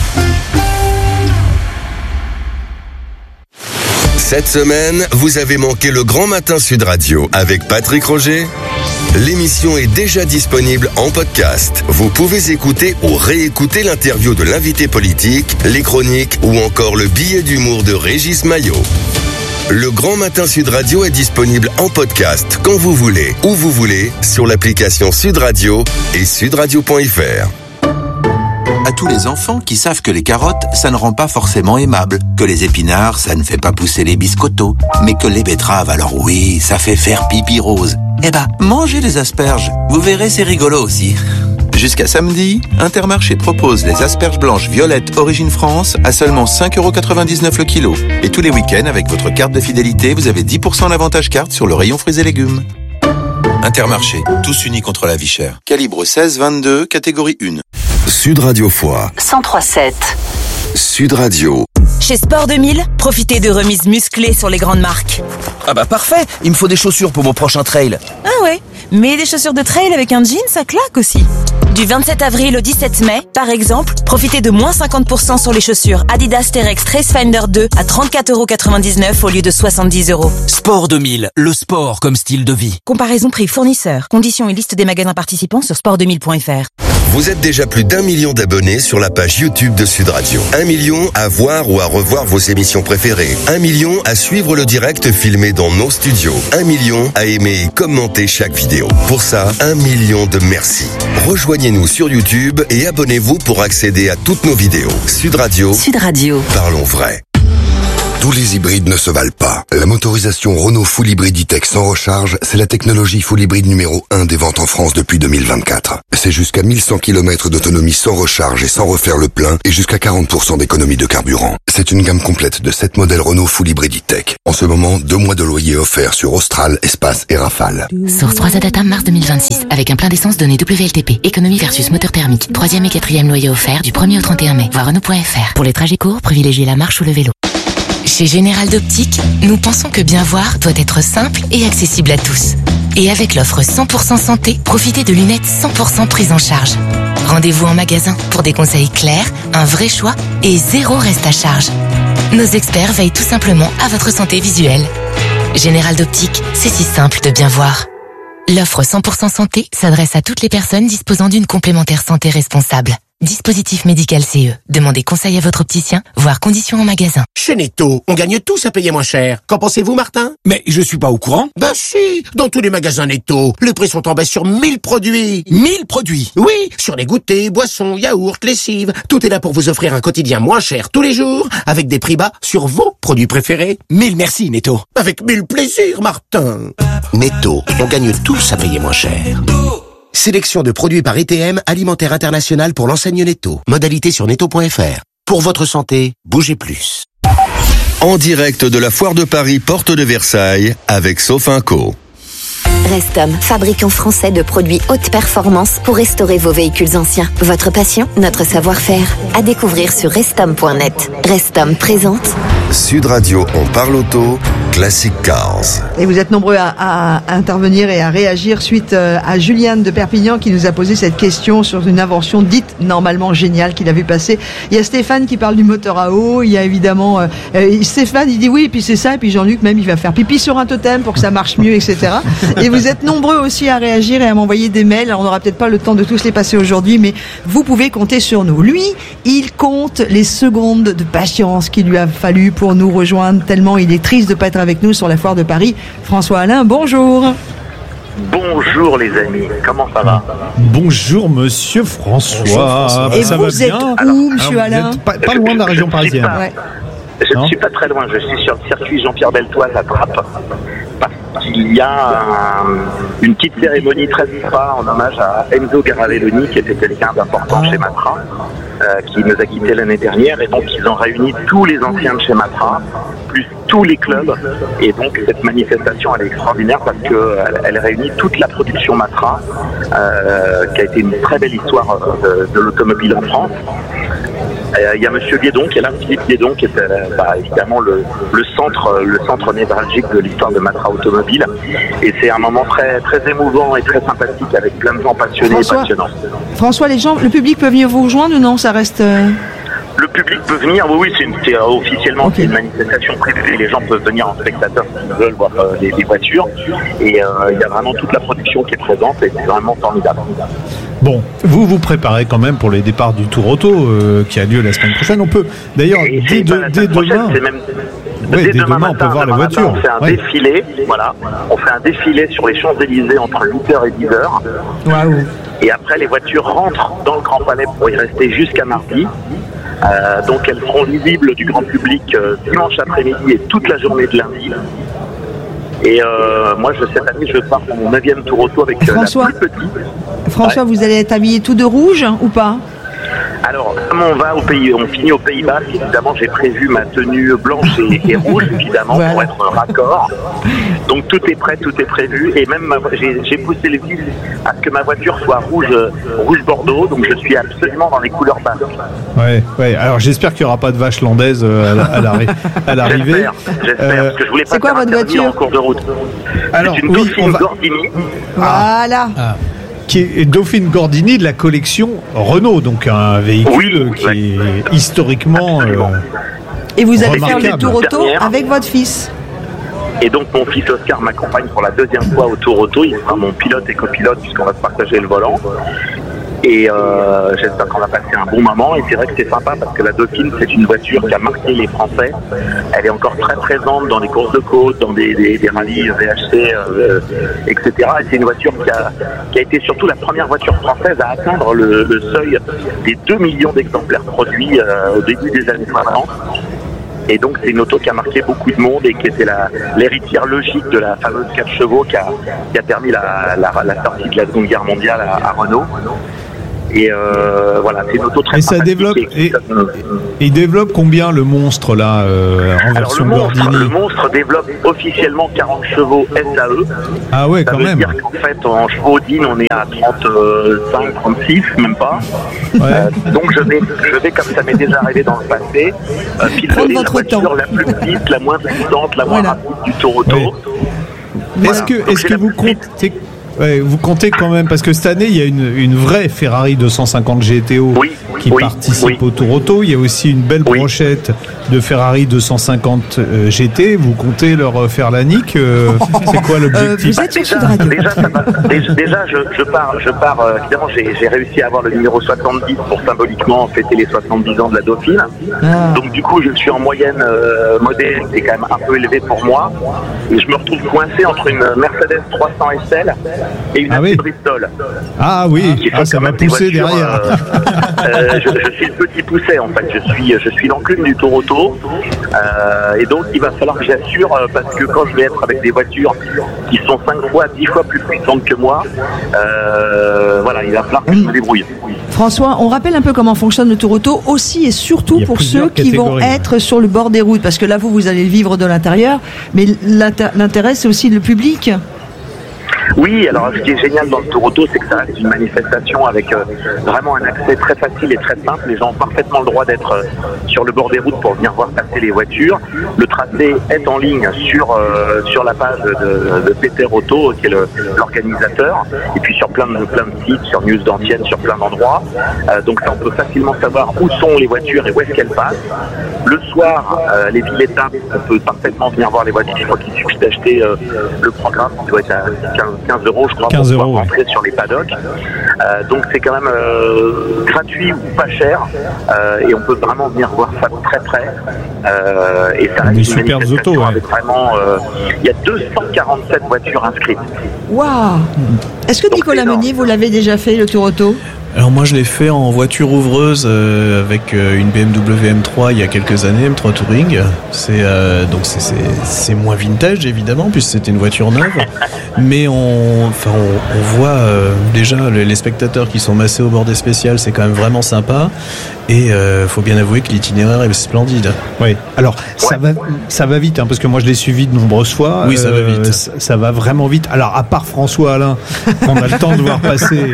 Cette semaine, vous avez manqué le Grand Matin Sud Radio avec Patrick Roger. L'émission est déjà disponible en podcast. Vous pouvez écouter ou réécouter l'interview de l'invité politique, les chroniques ou encore le billet d'humour de Régis Maillot. Le Grand Matin Sud Radio est disponible en podcast quand vous voulez, où vous voulez, sur l'application Sud Radio et sudradio.fr. À tous les enfants qui savent que les carottes, ça ne rend pas forcément aimable, que les épinards, ça ne fait pas pousser les biscottos, mais que les betteraves, alors oui, ça fait faire pipi rose. Eh ben, mangez les asperges, vous verrez, c'est rigolo aussi. Jusqu'à samedi, Intermarché propose les asperges blanches violettes Origine France à seulement 5,99 € le kilo. Et tous les week-ends, avec votre carte de fidélité, vous avez 10% d'avantage carte sur le rayon fruits et légumes. Intermarché, tous unis contre la vie chère. Calibre 16-22, catégorie 1. Sud Radio Foix 103.7. Sud Radio. Chez Sport 2000, profitez de remises musclées sur les grandes marques. Ah bah parfait, il me faut des chaussures pour mon prochain trail. Ah ouais, mais des chaussures de trail avec un jean, ça claque aussi. Du 27 avril au 17 mai, par exemple, profitez de moins 50% sur les chaussures Adidas T-Rex Tracefinder 2 à 34,99€ au lieu de 70€. Sport 2000, le sport comme style de vie. Comparaison prix fournisseur. Conditions et liste des magasins participants sur sport2000.fr. Vous êtes déjà plus d'1 million d'abonnés sur la page YouTube de Sud Radio. 1 million à voir ou à revoir vos émissions préférées. 1 million à suivre le direct filmé dans nos studios. 1 million à aimer et commenter chaque vidéo. Pour ça, 1 million de merci. Rejoignez-nous sur YouTube et abonnez-vous pour accéder à toutes nos vidéos. Sud Radio. Sud Radio. Parlons vrai. Tous les hybrides ne se valent pas. La motorisation Renault Full Hybrid E-Tech sans recharge, c'est la technologie full hybride numéro 1 des ventes en France depuis 2024. C'est jusqu'à 1100 km d'autonomie sans recharge et sans refaire le plein et jusqu'à 40% d'économie de carburant. C'est une gamme complète de 7 modèles Renault Full Hybrid E-Tech. En ce moment, 2 mois de loyer offerts sur Austral, Espace et Rafale. Source 3 Adata mars 2026 avec un plein d'essence donné WLTP. Économie versus moteur thermique. 3e et 4e loyer offert du 1er au 31 mai. Voir Renault.fr. Pour les trajets courts, privilégiez la marche ou le vélo. Chez Général d'Optique, nous pensons que bien voir doit être simple et accessible à tous. Et avec l'offre 100% santé, profitez de lunettes 100% prises en charge. Rendez-vous en magasin pour des conseils clairs, un vrai choix et 0 reste à charge. Nos experts veillent tout simplement à votre santé visuelle. Général d'Optique, c'est si simple de bien voir. L'offre 100% santé s'adresse à toutes les personnes disposant d'une complémentaire santé responsable. Dispositif médical CE. Demandez conseil à votre opticien, voire conditions en magasin. Chez Netto, on gagne tous à payer moins cher. Qu'en pensez-vous, Martin? Mais je suis pas au courant. Ben si, dans tous les magasins Netto, les prix sont en baisse sur 1000 produits. 1000 produits? Oui, sur les goûters, boissons, yaourts, lessives. Tout est là pour vous offrir un quotidien moins cher tous les jours, avec des prix bas sur vos produits préférés. 1000 merci, Netto. Avec 1000 plaisirs, Martin. Netto, on gagne tous à payer moins cher. Sélection de produits par ETM, alimentaire international pour l'enseigne Netto. Modalité sur netto.fr. Pour votre santé, bougez plus. En direct de la Foire de Paris, porte de Versailles, avec Sofinco. Restom, fabricant français de produits haute performance pour restaurer vos véhicules anciens. Votre passion, notre savoir-faire. À découvrir sur restom.net. Restom présente Sud Radio, on parle auto, Classic Cars. Et vous êtes nombreux à intervenir et à réagir suite à Juliane de Perpignan qui nous a posé cette question sur une invention dite normalement géniale qu'il a vu passer. Il y a Stéphane qui parle du moteur à eau, il y a évidemment Stéphane, il dit oui, et puis c'est ça, et puis Jean-Luc même, il va faire pipi sur un totem pour que ça marche mieux, etc. Et vous êtes nombreux aussi à réagir et à m'envoyer des mails. Alors, on n'aura peut-être pas le temps de tous les passer aujourd'hui, mais vous pouvez compter sur nous. Lui, il compte les secondes de patience qu'il lui a fallu pour nous rejoindre, tellement il est triste de ne pas être avec nous sur la Foire de Paris. François Alain, bonjour. Bonjour les amis, comment ça va? Bonjour monsieur François. Et ça vous va êtes bien? où, monsieur Alain? Pas loin de la région parisienne. Je ne suis pas très loin, je suis sur le circuit Jean-Pierre Beltoise à Trappes. Il y a une petite cérémonie très sympa en hommage à Enzo Garavelloni, qui était quelqu'un d'important chez Matra, qui nous a quittés l'année dernière, et donc ils ont réuni tous les anciens de chez Matra, plus tous les clubs, et donc cette manifestation elle est extraordinaire parce qu'elle réunit toute la production Matra, qui a été une très belle histoire de l'automobile en France. Il y a Monsieur Liédon qui est là, Philippe Liédon, qui est évidemment le centre névralgique de l'histoire de Matra Automobile. Et c'est un moment très, très émouvant et très sympathique avec plein de gens passionnés et passionnants. François, le public peut venir vous rejoindre ou non? Ça reste... Le public peut venir, oui, c'est officiellement c'est une manifestation privée. Les gens peuvent venir en spectateur s'ils veulent voir les voitures. Et il y a vraiment toute la production qui est présente et c'est vraiment formidable. Bon, vous vous préparez quand même pour les départs du Tour Auto qui a lieu la semaine prochaine. On peut, d'ailleurs, dès demain... Dès demain matin, on peut voir les voitures. On fait un défilé, voilà. On fait un défilé sur les Champs-Élysées entre 8h et 10h. Waouh. Et après, les voitures rentrent dans le Grand Palais pour y rester jusqu'à mardi. Donc elles seront visibles du grand public dimanche après-midi et toute la journée de lundi. Et moi, cette année, je pars pour mon 9e Tour Auto avec François, la plus petite. François, vous allez être habillé tout de rouge ou pas? Alors, comme on finit au Pays-Bas, évidemment, j'ai prévu ma tenue blanche et rouge, évidemment, pour être raccord. Donc tout est prêt, tout est prévu. Et même, j'ai poussé les fils à ce que ma voiture soit rouge Bordeaux. Donc je suis absolument dans les couleurs basques. Ouais. Alors j'espère qu'il n'y aura pas de vache landaise à l'arrivée. J'espère, parce que je voulais pas c'est quoi votre voiture en cours de route. Alors, c'est une Dauphine Gordini. Voilà. qui est Dauphine Gordini de la collection Renault, donc un véhicule qui est historiquement Et vous allez faire remarquable. le tour auto avec votre fils. Et donc mon fils Oscar m'accompagne pour la deuxième fois au tour auto. Il sera mon pilote et copilote puisqu'on va se partager le volant. Et j'espère qu'on va passer un bon moment. Et c'est vrai que c'est sympa parce que la Dauphine, c'est une voiture qui a marqué les Français. Elle est encore très présente dans les courses de côte, dans des rallyes VHC, etc. Et c'est une voiture qui a été surtout la première voiture française à atteindre le seuil des 2 millions d'exemplaires produits au début des années 60. Et donc c'est une auto qui a marqué beaucoup de monde et qui était l'héritière logique de la fameuse 4 chevaux qui a permis la sortie de la Seconde Guerre mondiale à Renault. Et voilà, c'est une auto très ça développe. Et il développe combien le monstre là en version Gordini? Le monstre développe officiellement 40 chevaux SAE. Ah ouais, quand même. Ça veut dire qu'en fait, en chevaux DIN, on est à 35, 36, même pas. Ouais. Donc je vais, comme ça m'est déjà arrivé dans le passé, piloter la voiture la plus petite, la moins puissante, la moins rapide du tour auto. Oui. Est-ce que vous comptez... Ouais, vous comptez quand même, parce que cette année, il y a une vraie Ferrari 250 GTO qui participe au Tour Auto. Il y a aussi une belle brochette de Ferrari 250 GT. Vous comptez leur faire la nique c'est quoi l'objectif? Vous êtes sur Sud Radio. Déjà, je pars. Évidemment, j'ai réussi à avoir le numéro 70 pour symboliquement fêter les 70 ans de la Dauphine. Donc du coup, je suis en moyenne modèle qui est quand même un peu élevée pour moi. Et je me retrouve coincé entre une Mercedes 300 SL et une Audi Bristol. Ah oui, ça va pousser derrière. Je suis le petit pousset en fait. Je suis l'enclume du Tour Auto. Et donc il va falloir que j'assure parce que quand je vais être avec des voitures qui sont 5 fois, 10 fois plus puissantes que moi, voilà, il va falloir que je me débrouille. François, on rappelle un peu comment fonctionne le Tour Auto aussi et surtout pour ceux qui vont être sur le bord des routes, parce que là vous allez le vivre de l'intérieur, mais l'intérêt c'est aussi le public. Oui, alors ce qui est génial dans le Tour Auto, c'est que ça reste une manifestation avec vraiment un accès très facile et très simple. Les gens ont parfaitement le droit d'être sur le bord des routes pour venir voir passer les voitures. Le tracé est en ligne sur la page de Peter Auto, qui est l'organisateur, et puis sur plein de sites, sur News d'Antienne, sur plein d'endroits. Donc ça, on peut facilement savoir où sont les voitures et où est-ce qu'elles passent. Le soir, les villes étapes, on peut parfaitement venir voir les voitures. Je crois qu'il suffit d'acheter le programme qui doit être à 15 €, je crois, pour pouvoir rentrer sur les paddocks. Donc c'est quand même gratuit ou pas cher, et on peut vraiment venir voir ça de très près. Et ça reste une manifestation avec vraiment... il y a 247 voitures inscrites. Waouh! Est-ce que Nicolas Meunier, vous l'avez déjà fait, le Tour Auto? Alors moi je l'ai fait en voiture ouvreuse avec une BMW M3 il y a quelques années, M3 Touring. C'est moins vintage évidemment puisque c'était une voiture neuve, mais on voit déjà les spectateurs qui sont massés au bord des spéciales, c'est quand même vraiment sympa. Et faut bien avouer que l'itinéraire est splendide. Oui. Alors ça va vite, parce que moi je l'ai suivi de nombreuses fois. Oui, ça va vite. Ça va vraiment vite. Alors à part François Alain, qu'on a le temps de voir passer.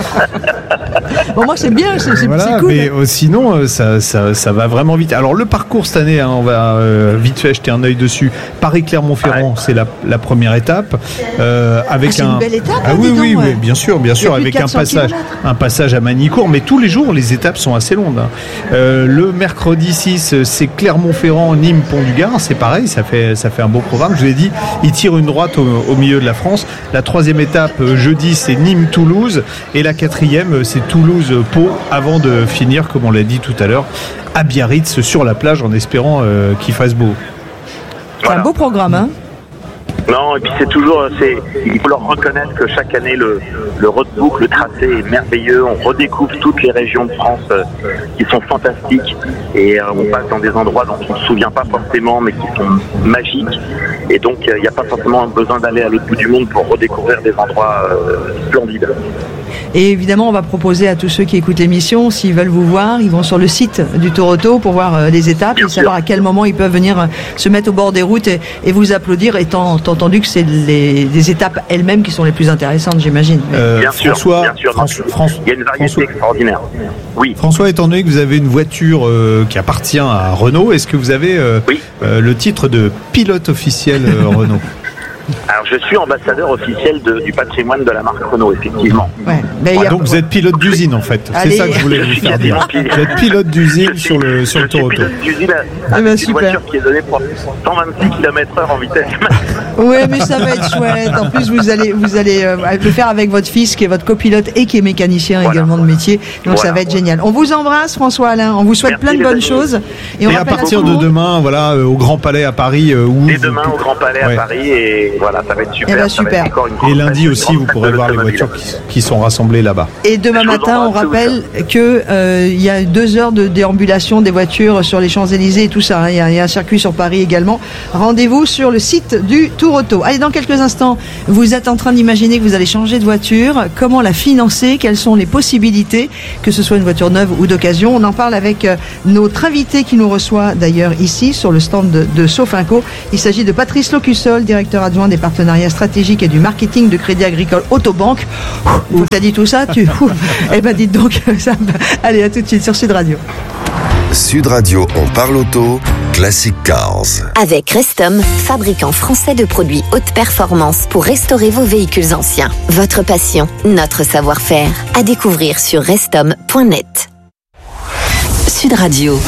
Bon, moi c'est bien, c'est cool. Mais sinon ça va vraiment vite. Alors le parcours cette année, on va vite fait jeter un œil dessus. Paris-Clermont-Ferrand, c'est la première étape. Avec c'est une belle étape. Oui, bien sûr, avec un passage à Magny-Cours. Mais tous les jours, les étapes sont assez longues. Le mercredi 6, c'est Clermont-Ferrand, Nîmes, Pont-du-Gard. C'est pareil, ça fait un beau programme. Je vous l'ai dit, il tire une droite au milieu de la France. La troisième étape, jeudi, c'est Nîmes-Toulouse. Et la quatrième, c'est Toulouse-Pau, avant de finir, comme on l'a dit tout à l'heure, à Biarritz, sur la plage, en espérant qu'il fasse beau. C'est un beau programme, hein? Non, et puis il faut leur reconnaître que chaque année le roadbook, le tracé est merveilleux. On redécouvre toutes les régions de France qui sont fantastiques, et on passe dans des endroits dont on ne se souvient pas forcément, mais qui sont magiques. Et donc il n'y a pas forcément besoin d'aller à l'autre bout du monde pour redécouvrir des endroits splendides. Et évidemment, on va proposer à tous ceux qui écoutent l'émission, s'ils veulent vous voir, ils vont sur le site du Tour Auto pour voir les étapes et savoir à quel moment ils peuvent venir se mettre au bord des routes et vous applaudir, étant entendu que c'est des étapes elles-mêmes qui sont les plus intéressantes, j'imagine. Bien sûr. Il y a une variété extraordinaire. Oui. François, étant donné que vous avez une voiture qui appartient à Renault, est-ce que vous avez le titre de pilote officiel Renault? Alors, je suis ambassadeur officiel du patrimoine de la marque Renault, effectivement. Ouais. Donc vous êtes pilote d'usine en fait. C'est ça que je voulais vous faire dire. Vous êtes pilote d'usine sur le Tour Auto. Pilote d'usine avec une voiture qui est donnée pour 126 km/h en vitesse. Oui, mais ça va être chouette. En plus, vous allez le faire avec votre fils qui est votre copilote et qui est mécanicien également de métier. Donc ça va être génial. On vous embrasse, François Alain. On vous souhaite plein de bonnes choses. Et à partir de demain, voilà, au Grand Palais à Paris. Dès demain au Grand Palais à Paris et voilà, ça va être super. Super. Et lundi aussi, vous pourrez voir les voitures qui sont rassemblées là-bas. Et demain matin, on rappelle que il y a 2 heures de déambulation des voitures sur les Champs-Élysées et tout ça. Hein. Il y a un circuit sur Paris également. Rendez-vous sur le site du Tour Auto. Allez, dans quelques instants, vous êtes en train d'imaginer que vous allez changer de voiture. Comment la financer? Quelles sont les possibilités, que ce soit une voiture neuve ou d'occasion? On en parle avec notre invité qui nous reçoit d'ailleurs ici sur le stand de Sofinco. Il s'agit de Patrice Locussol, directeur adjoint des partenariats stratégiques et du marketing de Crédit Agricole Autobank. Vous t'as dit tout ça? Eh ben dites donc ça. Allez, à tout de suite sur Sud Radio. Sud Radio, on parle auto, Classic Cars. Avec Restom, fabricant français de produits haute performance pour restaurer vos véhicules anciens. Votre passion, notre savoir-faire. À découvrir sur restom.net. Sud Radio.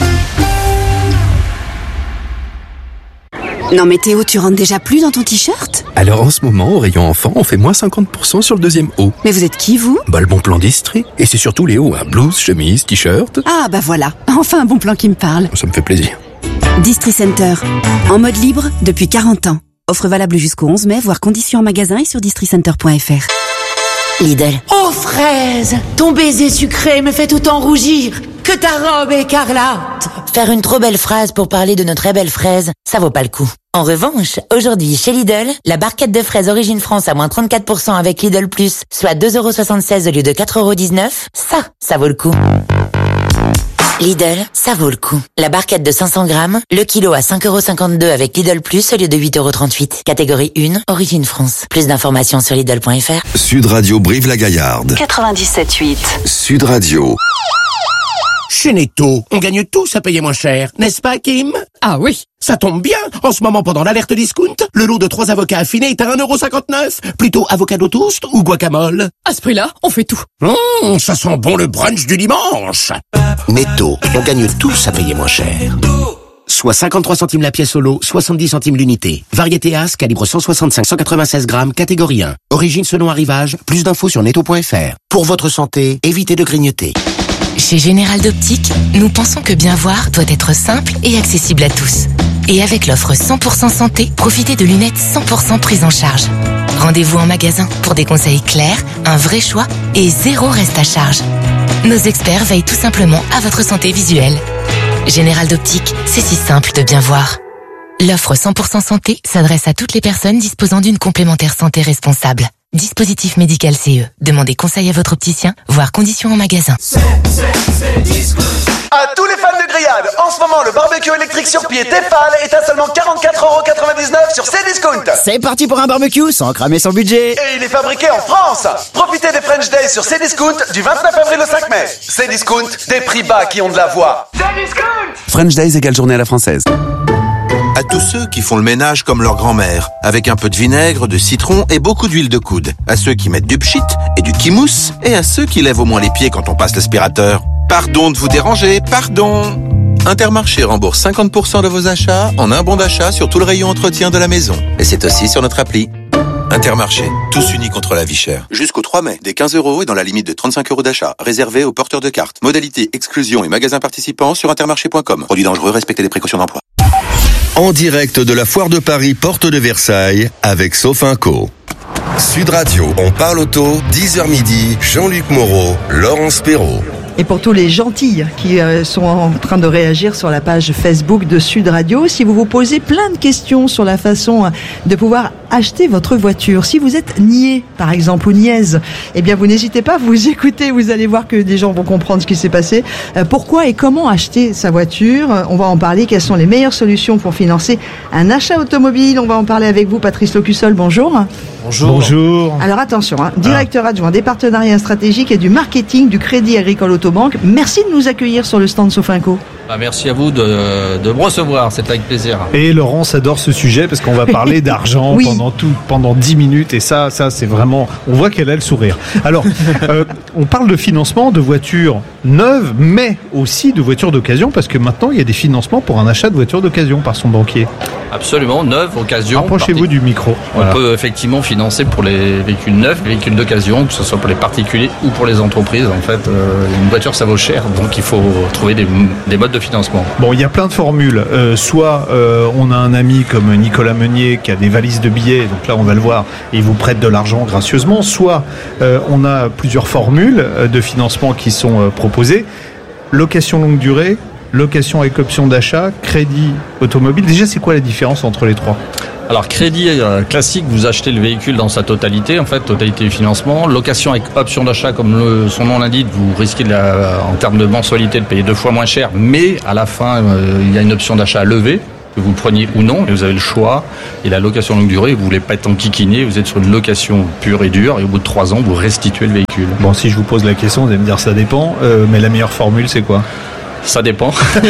Non mais Théo, tu rentres déjà plus dans ton t-shirt? Alors en ce moment, au rayon enfant, on fait moins 50% sur le deuxième haut. Mais vous êtes qui, vous? Le bon plan d'Istrie. Et c'est surtout les hauts, blouse, chemise, t-shirt. Ah voilà, enfin un bon plan qui me parle. Ça me fait plaisir. Distri Center, en mode libre depuis 40 ans. Offre valable jusqu'au 11 mai, voire conditions en magasin et sur districenter.fr. Lidl. Oh fraise, ton baiser sucré me fait autant rougir que ta robe écarlate. Faire une trop belle phrase pour parler de notre très belle fraise, ça vaut pas le coup. En revanche, aujourd'hui chez Lidl, la barquette de fraises Origine France à moins 34% avec Lidl Plus, soit 2,76€ au lieu de 4,19€, ça vaut le coup. Lidl, ça vaut le coup. La barquette de 500 grammes, le kilo à 5,52€ avec Lidl Plus au lieu de 8,38€. Catégorie 1, Origine France. Plus d'informations sur Lidl.fr. Sud Radio Brive-la-Gaillarde. 97.8. Sud Radio. Chez Netto, on gagne tous à payer moins cher, n'est-ce pas, Kim? Ah oui. Ça tombe bien. En ce moment, pendant l'alerte discount, le lot de 3 avocats affinés est à 1,59€. Plutôt avocado toast ou guacamole? À ce prix-là, on fait tout. Ça sent bon le brunch du dimanche. Netto, on gagne tous à payer moins cher. Soit 53 centimes la pièce au lot, 70 centimes l'unité. Variété As, calibre 165-196 grammes, catégorie 1. Origine selon arrivage, plus d'infos sur netto.fr. Pour votre santé, évitez de grignoter. Chez Général d'Optique, nous pensons que bien voir doit être simple et accessible à tous. Et avec l'offre 100% santé, profitez de lunettes 100% prises en charge. Rendez-vous en magasin pour des conseils clairs, un vrai choix et 0 reste à charge. Nos experts veillent tout simplement à votre santé visuelle. Général d'Optique, c'est si simple de bien voir. L'offre 100% santé s'adresse à toutes les personnes disposant d'une complémentaire santé responsable. Dispositif médical CE. Demandez conseil à votre opticien, voire conditions en magasin. À tous les fans de grillade, en ce moment, le barbecue électrique sur pied Tefal est à seulement 44,99€ sur Cdiscount. C'est parti pour un barbecue sans cramer son budget. Et il est fabriqué en France. Profitez des French Days sur Cdiscount du 29 avril au 5 mai. Cdiscount, des prix bas qui ont de la voix. Cdiscount. French Days égale journée à la française. À tous ceux qui font le ménage comme leur grand-mère, avec un peu de vinaigre, de citron et beaucoup d'huile de coude. À ceux qui mettent du pchit et du kimousse, et à ceux qui lèvent au moins les pieds quand on passe l'aspirateur. Pardon de vous déranger, pardon. Intermarché rembourse 50% de vos achats en un bon d'achat sur tout le rayon entretien de la maison. Et c'est aussi sur notre appli. Intermarché, tous unis contre la vie chère. Jusqu'au 3 mai, des 15€ et dans la limite de 35€ d'achat, réservé aux porteurs de cartes. Modalité, exclusion et magasins participants sur intermarché.com. Produits dangereux, respectez les précautions d'emploi. En direct de la Foire de Paris, porte de Versailles, avec Sofinco. Sud Radio, on parle auto, 10h midi, Jean-Luc Moreau, Laurence Perrault. Et pour tous les gentils qui sont en train de réagir sur la page Facebook de Sud Radio, si vous vous posez plein de questions sur la façon de pouvoir acheter votre voiture, si vous êtes niais par exemple ou niaise, eh bien vous n'hésitez pas, vous écoutez, vous allez voir que des gens vont comprendre ce qui s'est passé. Pourquoi et comment acheter sa voiture? On va en parler. Quelles sont les meilleures solutions pour financer un achat automobile? On va en parler avec vous, Patrice Locussol. Bonjour. Bonjour. Alors attention, directeur adjoint des partenariats stratégiques et du marketing du Crédit Agricole Autobank. Merci de nous accueillir sur le stand Sofinco. Merci à vous de me recevoir, c'est avec plaisir. Et Laurence adore ce sujet parce qu'on va parler d'argent pendant 10 minutes et ça c'est vraiment, on voit qu'elle a le sourire. Alors, on parle de financement de voitures neuves, mais aussi de voitures d'occasion parce que maintenant il y a des financements pour un achat de voiture d'occasion par son banquier. Absolument, neuve, occasion. Approchez-vous du micro. On peut effectivement financer pour les véhicules neufs, les véhicules d'occasion, que ce soit pour les particuliers ou pour les entreprises. En fait, une voiture ça vaut cher, donc il faut trouver des modes de financement. Bon, il y a plein de formules. Soit on a un ami comme Nicolas Meunier qui a des valises de billets, donc là on va le voir, et il vous prête de l'argent gracieusement. Soit on a plusieurs formules de financement qui sont proposées. Location longue durée, location avec option d'achat, crédit automobile. Déjà, c'est quoi la différence entre les trois ? Alors, crédit classique, vous achetez le véhicule dans sa totalité, en fait, totalité du financement. Location avec option d'achat, comme son nom l'indique, vous risquez en termes de mensualité de payer 2 fois moins cher, mais à la fin, il y a une option d'achat à lever, que vous le preniez ou non, et vous avez le choix. Et la location longue durée, vous voulez pas être enquiquiné, vous êtes sur une location pure et dure, et au bout de 3 ans, vous restituez le véhicule. Bon, si je vous pose la question, vous allez me dire ça dépend, mais la meilleure formule, c'est quoi ? Ça dépend.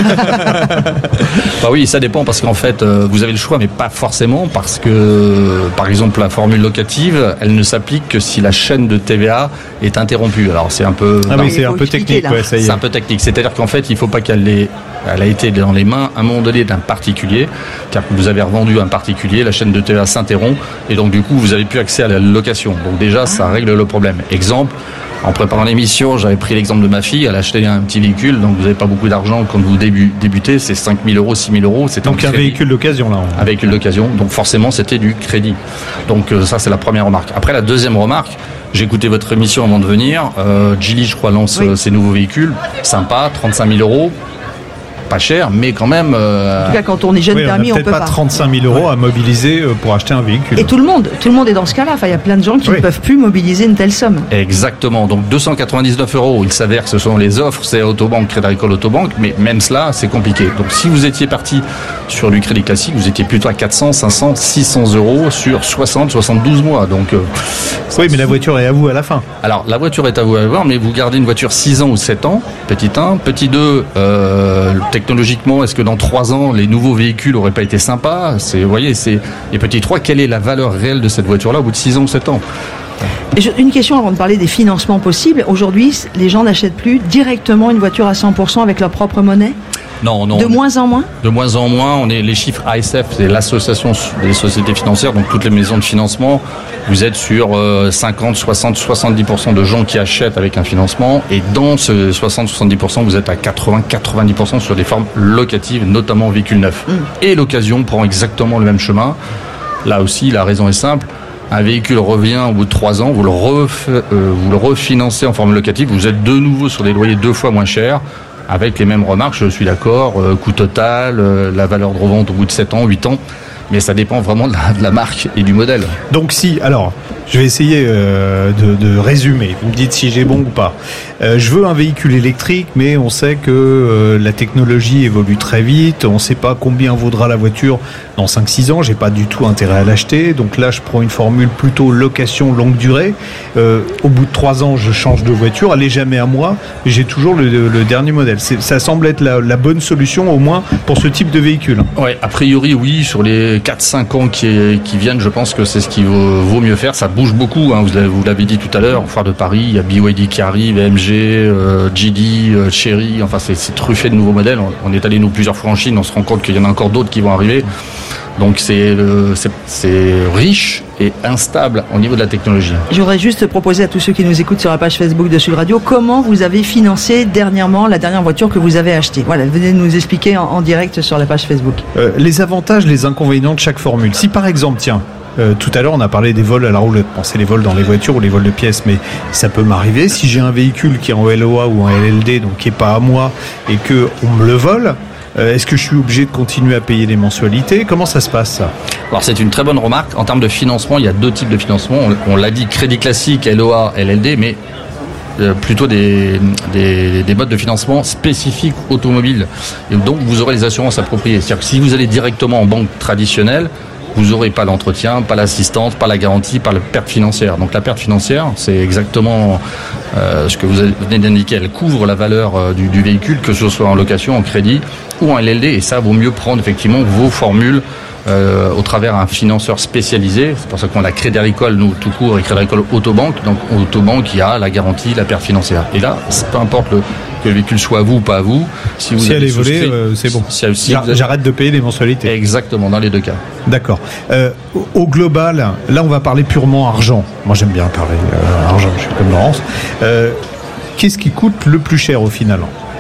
Bah oui, ça dépend parce qu'en fait, vous avez le choix, mais pas forcément parce que, par exemple, la formule locative, elle ne s'applique que si la chaîne de TVA est interrompue. Alors c'est un peu, c'est un peu technique. Ouais, ça y est. C'est un peu technique. C'est-à-dire qu'en fait, il faut pas elle a été dans les mains à un moment donné d'un particulier, car vous avez revendu à un particulier, la chaîne de TVA s'interrompt et donc du coup, vous n'avez plus accès à la location. Donc déjà, ça règle le problème. Exemple. En préparant l'émission, j'avais pris l'exemple de ma fille. Elle a acheté un petit véhicule, donc vous n'avez pas beaucoup d'argent quand vous débutez. C'est 5 000 euros, 6 000 euros. C'est donc un véhicule d'occasion, là. Un véhicule d'occasion. Donc forcément, c'était du crédit. Donc ça, c'est la première remarque. Après, la deuxième remarque, j'ai écouté votre émission avant de venir. Geely, je crois, lance ses nouveaux véhicules. Sympa, 35 000 euros. Pas cher, mais quand même. En tout cas, quand on est jeune permis, on peut pas. 35 000 euros à mobiliser pour acheter un véhicule. Et tout le monde est dans ce cas-là. Enfin, il y a plein de gens qui ne peuvent plus mobiliser une telle somme. Exactement. Donc 299 euros. Il s'avère que ce sont les offres, c'est Autobank, Crédit Agricole, Autobank, mais même cela, c'est compliqué. Donc si vous étiez parti sur du crédit classique, vous étiez plutôt à 400, 500, 600 euros sur 60, 72 mois. Donc oui, mais la voiture est à vous à la fin. Alors la voiture est à vous à voir, mais vous gardez une voiture 6 ans ou 7 ans. Petit 1, petit 2. Technologiquement, est-ce que dans 3 ans, les nouveaux véhicules n'auraient pas été sympas ? Et petit 3, quelle est la valeur réelle de cette voiture-là au bout de 6 ans ou 7 ans ? Une question avant de parler des financements possibles. Aujourd'hui, les gens n'achètent plus directement une voiture à 100% avec leur propre monnaie ? Non. De moins en moins ? De moins en moins. Les chiffres ASF, c'est l'association des sociétés financières, donc toutes les maisons de financement. Vous êtes sur 50, 60, 70% de gens qui achètent avec un financement. Et dans ce 60-70%, vous êtes à 80-90% sur des formes locatives, notamment véhicules neufs. Et l'occasion prend exactement le même chemin. Là aussi, la raison est simple. Un véhicule revient au bout de 3 ans, vous le refinancez en forme locative, vous êtes de nouveau sur des loyers 2 fois moins chers, avec les mêmes remarques, je suis d'accord, coût total, la valeur de revente au bout de 7 ans, 8 ans, mais ça dépend vraiment de la marque et du modèle. Donc je vais essayer de résumer. Vous me dites si j'ai bon ou pas. Je veux un véhicule électrique, mais on sait que la technologie évolue très vite. On ne sait pas combien vaudra la voiture dans 5-6 ans. J'ai pas du tout intérêt à l'acheter. Donc là, je prends une formule plutôt location longue durée. Au bout de 3 ans, je change de voiture. Elle n'est jamais à moi. J'ai toujours le dernier modèle. Ça semble être la bonne solution, au moins pour ce type de véhicule. Ouais, a priori, oui. Sur les 4-5 ans qui viennent, je pense que c'est ce qu'il vaut mieux faire. Ça bouge beaucoup, hein. Vous l'avez dit tout à l'heure, au Foire de Paris, il y a BYD qui arrive, AMG, GD, Chery, enfin c'est truffé de nouveaux modèles. On est allé nous plusieurs fois en Chine, on se rend compte qu'il y en a encore d'autres qui vont arriver. Donc c'est riche et instable au niveau de la technologie. Je voudrais juste proposer à tous ceux qui nous écoutent sur la page Facebook de Sud Radio comment vous avez financé dernièrement la dernière voiture que vous avez achetée. Voilà, venez nous expliquer en direct sur la page Facebook. Les avantages, les inconvénients de chaque formule. Si par exemple, tout à l'heure, on a parlé des vols à la roulette. Bon, c'est les vols dans les voitures ou les vols de pièces, mais ça peut m'arriver. Si j'ai un véhicule qui est en LOA ou en LLD, donc qui est pas à moi, et que on me le vole, est-ce que je suis obligé de continuer à payer les mensualités ? Comment ça se passe, ça ? Alors, c'est une très bonne remarque. En termes de financement, il y a 2 types de financement. On l'a dit, crédit classique, LOA, LLD, mais plutôt des modes de financement spécifiques automobiles. Et donc, vous aurez les assurances appropriées. C'est-à-dire que si vous allez directement en banque traditionnelle, vous n'aurez pas l'entretien, pas l'assistance, pas la garantie, pas la perte financière. Donc la perte financière, c'est exactement ce que vous venez d'indiquer, elle couvre la valeur du véhicule, que ce soit en location, en crédit ou en LLD. Et ça vaut mieux prendre effectivement vos formules au travers un financeur spécialisé. C'est pour ça qu'on a Crédit Agricole, nous tout court, et Crédit Agricole Autobanque. Donc Autobanque qui a la garantie, la perte financière. Et là, peu importe que le véhicule soit à vous ou pas à vous, si elle est volée, c'est bon. J'arrête de payer les mensualités. Exactement, dans les deux cas. D'accord. Au global, là on va parler purement argent. Moi j'aime bien parler argent, je suis comme Laurence. Qu'est-ce qui coûte le plus cher au final ?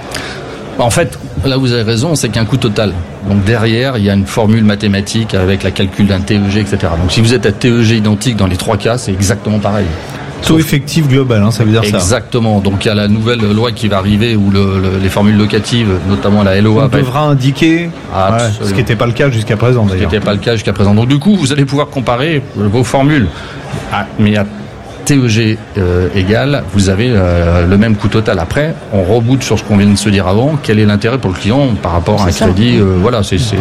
En fait, là vous avez raison, c'est qu'il y a un coût total. Donc derrière, il y a une formule mathématique avec la calcul d'un TEG, etc. Donc si vous êtes à TEG identique dans les trois cas, c'est exactement pareil. Taux effectif global, ça veut dire ça. Exactement. Donc il y a la nouvelle loi qui va arriver où les formules locatives, notamment la LOA, on devra indiquer, ce qui n'était pas le cas jusqu'à présent d'ailleurs. Ce qui n'était pas le cas jusqu'à présent. Donc du coup, vous allez pouvoir comparer vos formules. Mais à TEG égal, vous avez le même coût total. Après, on reboot sur ce qu'on vient de se dire avant. Quel est l'intérêt pour le client par rapport à un crédit voilà,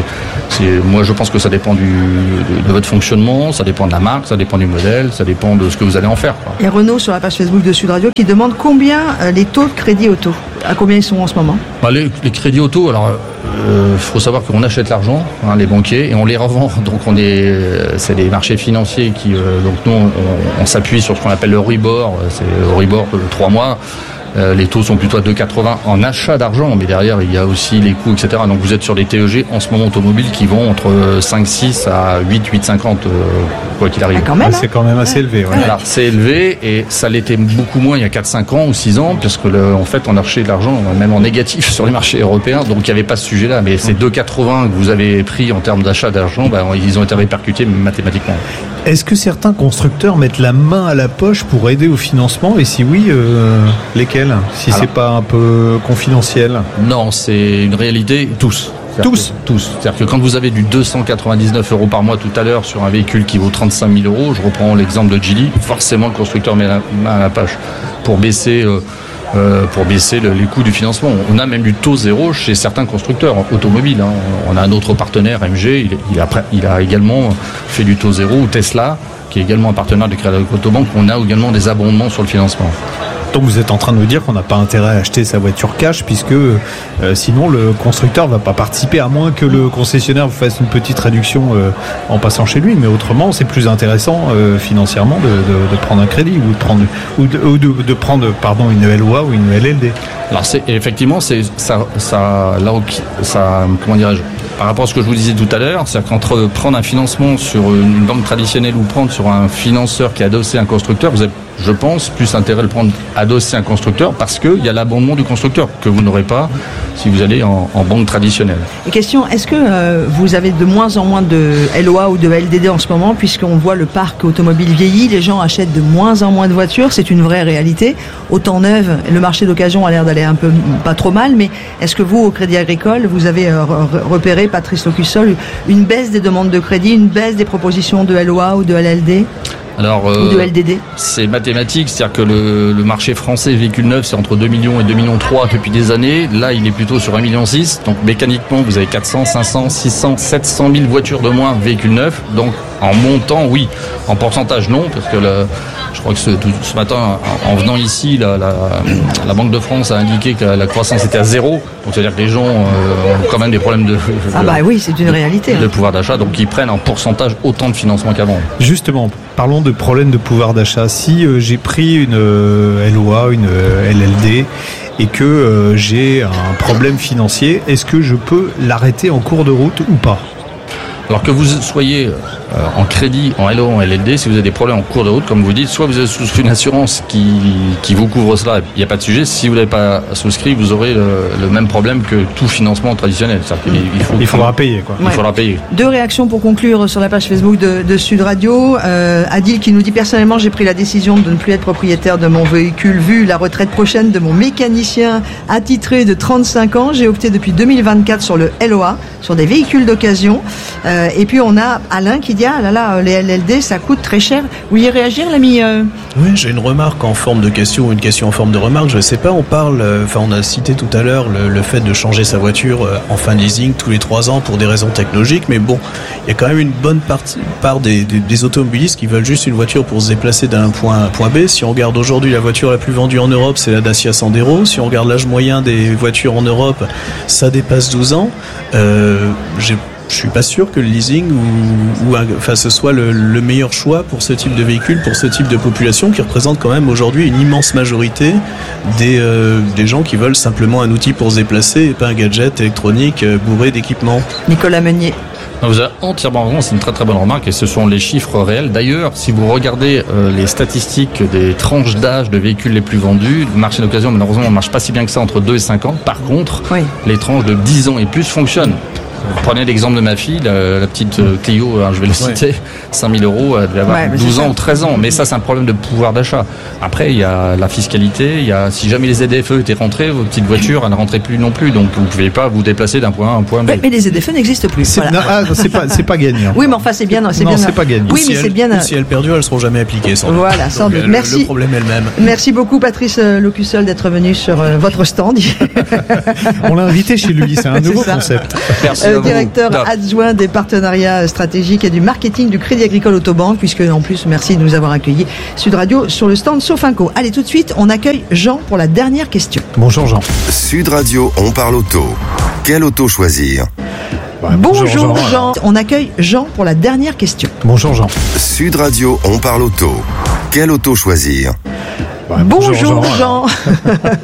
moi je pense que ça dépend de votre fonctionnement, ça dépend de la marque, ça dépend du modèle, ça dépend de ce que vous allez en faire. Il y a Renaud sur la page Facebook de Sud Radio qui demande combien les taux de crédit auto. À combien ils sont en ce moment ? Les crédits auto, alors faut savoir qu'on achète l'argent, les banquiers, et on les revend. Donc c'est des marchés financiers qui, donc nous on s'appuie sur ce qu'on appelle le Euribor, c'est le Euribor de 3 mois. Les taux sont plutôt à 2,80 en achat d'argent, mais derrière il y a aussi les coûts, etc. Donc vous êtes sur des TEG en ce moment automobiles qui vont entre 5,6 à 8,50 quoi qu'il arrive. C'est quand même assez élevé. Ouais. Alors, c'est élevé et ça l'était beaucoup moins il y a 4-5 ans ou 6 ans, puisque en fait on a acheté de l'argent même en négatif sur les marchés européens, donc il n'y avait pas ce sujet-là. Mais ces 2,80 que vous avez pris en termes d'achat d'argent, ils ont été répercutés mathématiquement. Est-ce que certains constructeurs mettent la main à la poche pour aider au financement, et si oui, lesquels ? Si c'est pas un peu confidentiel ? Non, c'est une réalité, tous. C'est-à-dire que quand vous avez du 299 € par mois tout à l'heure sur un véhicule qui vaut 35 000 €, je reprends l'exemple de Geely, forcément le constructeur met la main à la poche pour baisser les coûts du financement. On a même du taux zéro chez certains constructeurs automobiles. On a un autre partenaire, MG, il a également fait du taux zéro, ou Tesla, qui est également un partenaire de Crédit Agricole Autobanque. On a également des abondements sur le financement. Donc vous êtes en train de nous dire qu'on n'a pas intérêt à acheter sa voiture cash, puisque sinon le constructeur ne va pas participer, à moins que le concessionnaire vous fasse une petite réduction en passant chez lui. Mais autrement, c'est plus intéressant financièrement de prendre un crédit ou de prendre une LOA ou une LLD. Alors effectivement, comment dirais-je, par rapport à ce que je vous disais tout à l'heure, c'est qu'entre prendre un financement sur une banque traditionnelle ou prendre sur un financeur qui est adossé à un constructeur, vous avez, je pense, plus intérêt à le prendre adossé à un constructeur, parce qu'il y a l'abondement du constructeur que vous n'aurez pas si vous allez en banque traditionnelle. Et question, est-ce que vous avez de moins en moins de LOA ou de LDD en ce moment, puisqu'on voit le parc automobile vieillit, les gens achètent de moins en moins de voitures, c'est une vraie réalité. Autant neuve, le marché d'occasion a l'air d'aller un peu pas trop mal, mais est-ce que vous, au Crédit Agricole, vous avez repéré, Patrice Locussol, une baisse des demandes de crédit, une baisse des propositions de LOA ou de LLD ? Alors, ou de LDD. C'est mathématique, c'est-à-dire que le marché français véhicule neuf, c'est entre 2 millions et 2,3 millions depuis des années. Là, il est plutôt sur 1,6 million. Donc, mécaniquement, vous avez 400, 500, 600, 700 000 voitures de moins véhicules neufs. Donc, en montant, oui. En pourcentage, non, parce que je crois que ce matin, en venant ici, la Banque de France a indiqué que la croissance était à 0. Donc, c'est-à-dire que les gens ont quand même des problèmes oui, c'est une réalité. De pouvoir d'achat. Donc, ils prennent en pourcentage autant de financement qu'avant. Justement, parlons de problèmes de pouvoir d'achat. Si j'ai pris une LOA, une LLD, et que j'ai un problème financier, est-ce que je peux l'arrêter en cours de route ou pas ? Alors que vous soyez en crédit, en LO, en LLD, si vous avez des problèmes en cours de route, comme vous dites, soit vous êtes sous une assurance qui vous couvre cela, il n'y a pas de sujet. Si vous n'avez pas souscrit, vous aurez le même problème que tout financement traditionnel. Il faudra payer, quoi. Il faudra payer. 2 réactions pour conclure sur la page Facebook de Sud Radio. Adil qui nous dit: personnellement, j'ai pris la décision de ne plus être propriétaire de mon véhicule vu la retraite prochaine de mon mécanicien attitré de 35 ans. J'ai opté depuis 2024 sur le LOA, sur des véhicules d'occasion. Et puis on a Alain qui dit, ah là là, les LLD, ça coûte très cher. Vous vouliez réagir, l'ami Oui, j'ai une remarque en forme de question ou une question en forme de remarque. Je sais pas, on a cité tout à l'heure le fait de changer sa voiture en fin de leasing tous les 3 ans pour des raisons technologiques, mais bon, il y a quand même une bonne part des automobilistes qui veulent juste une voiture pour se déplacer d'un point A à un point B. Si on regarde aujourd'hui la voiture la plus vendue en Europe, c'est la Dacia Sandero. Si on regarde l'âge moyen des voitures en Europe, ça dépasse 12 ans. Je suis pas sûr que le leasing ce soit le meilleur choix pour ce type de véhicule, pour ce type de population qui représente quand même aujourd'hui une immense majorité des gens qui veulent simplement un outil pour se déplacer et pas un gadget électronique bourré d'équipements. Nicolas Meunier. Vous avez entièrement raison, c'est une très très bonne remarque et ce sont les chiffres réels. D'ailleurs, si vous regardez les statistiques des tranches d'âge de véhicules les plus vendus, le marché d'occasion malheureusement ne marche pas si bien que ça entre 2 et 5 ans. Par contre, les tranches de 10 ans et plus fonctionnent. Vous prenez l'exemple de ma fille, la petite Clio, je vais le citer, 5 000 €, elle devait avoir 12 ans ou 13 ans. Mais ça, c'est un problème de pouvoir d'achat. Après, il y a la fiscalité, si jamais les ZFE étaient rentrés, vos petites voitures, elles ne rentraient plus non plus. Donc, vous ne pouvez pas vous déplacer d'un point A à un point B. Mais les ZFE n'existent plus. C'est pas gagnant. Oui, mais enfin, c'est bien. C'est pas gagnant. Oui, mais c'est bien. Si elles perdurent, elles ne seront jamais appliquées. Sans voilà, sans doute. Merci. Le problème est le même. Merci beaucoup, Patrice Locussol, d'être venu sur votre stand. On l'a invité chez lui, c'est un nouveau concept. Merci. Directeur adjoint des partenariats stratégiques et du marketing du Crédit Agricole Autobanque, puisque en plus, merci de nous avoir accueillis Sud Radio sur le stand Sofinco. Allez, tout de suite, on accueille Jean pour la dernière question. Bonjour Jean. Sud Radio, on parle auto. Quelle auto choisir? Bonjour Jean. On accueille Jean pour la dernière question. Bonjour Jean. Sud Radio, on parle auto. Quelle auto choisir? Bonjour Jean.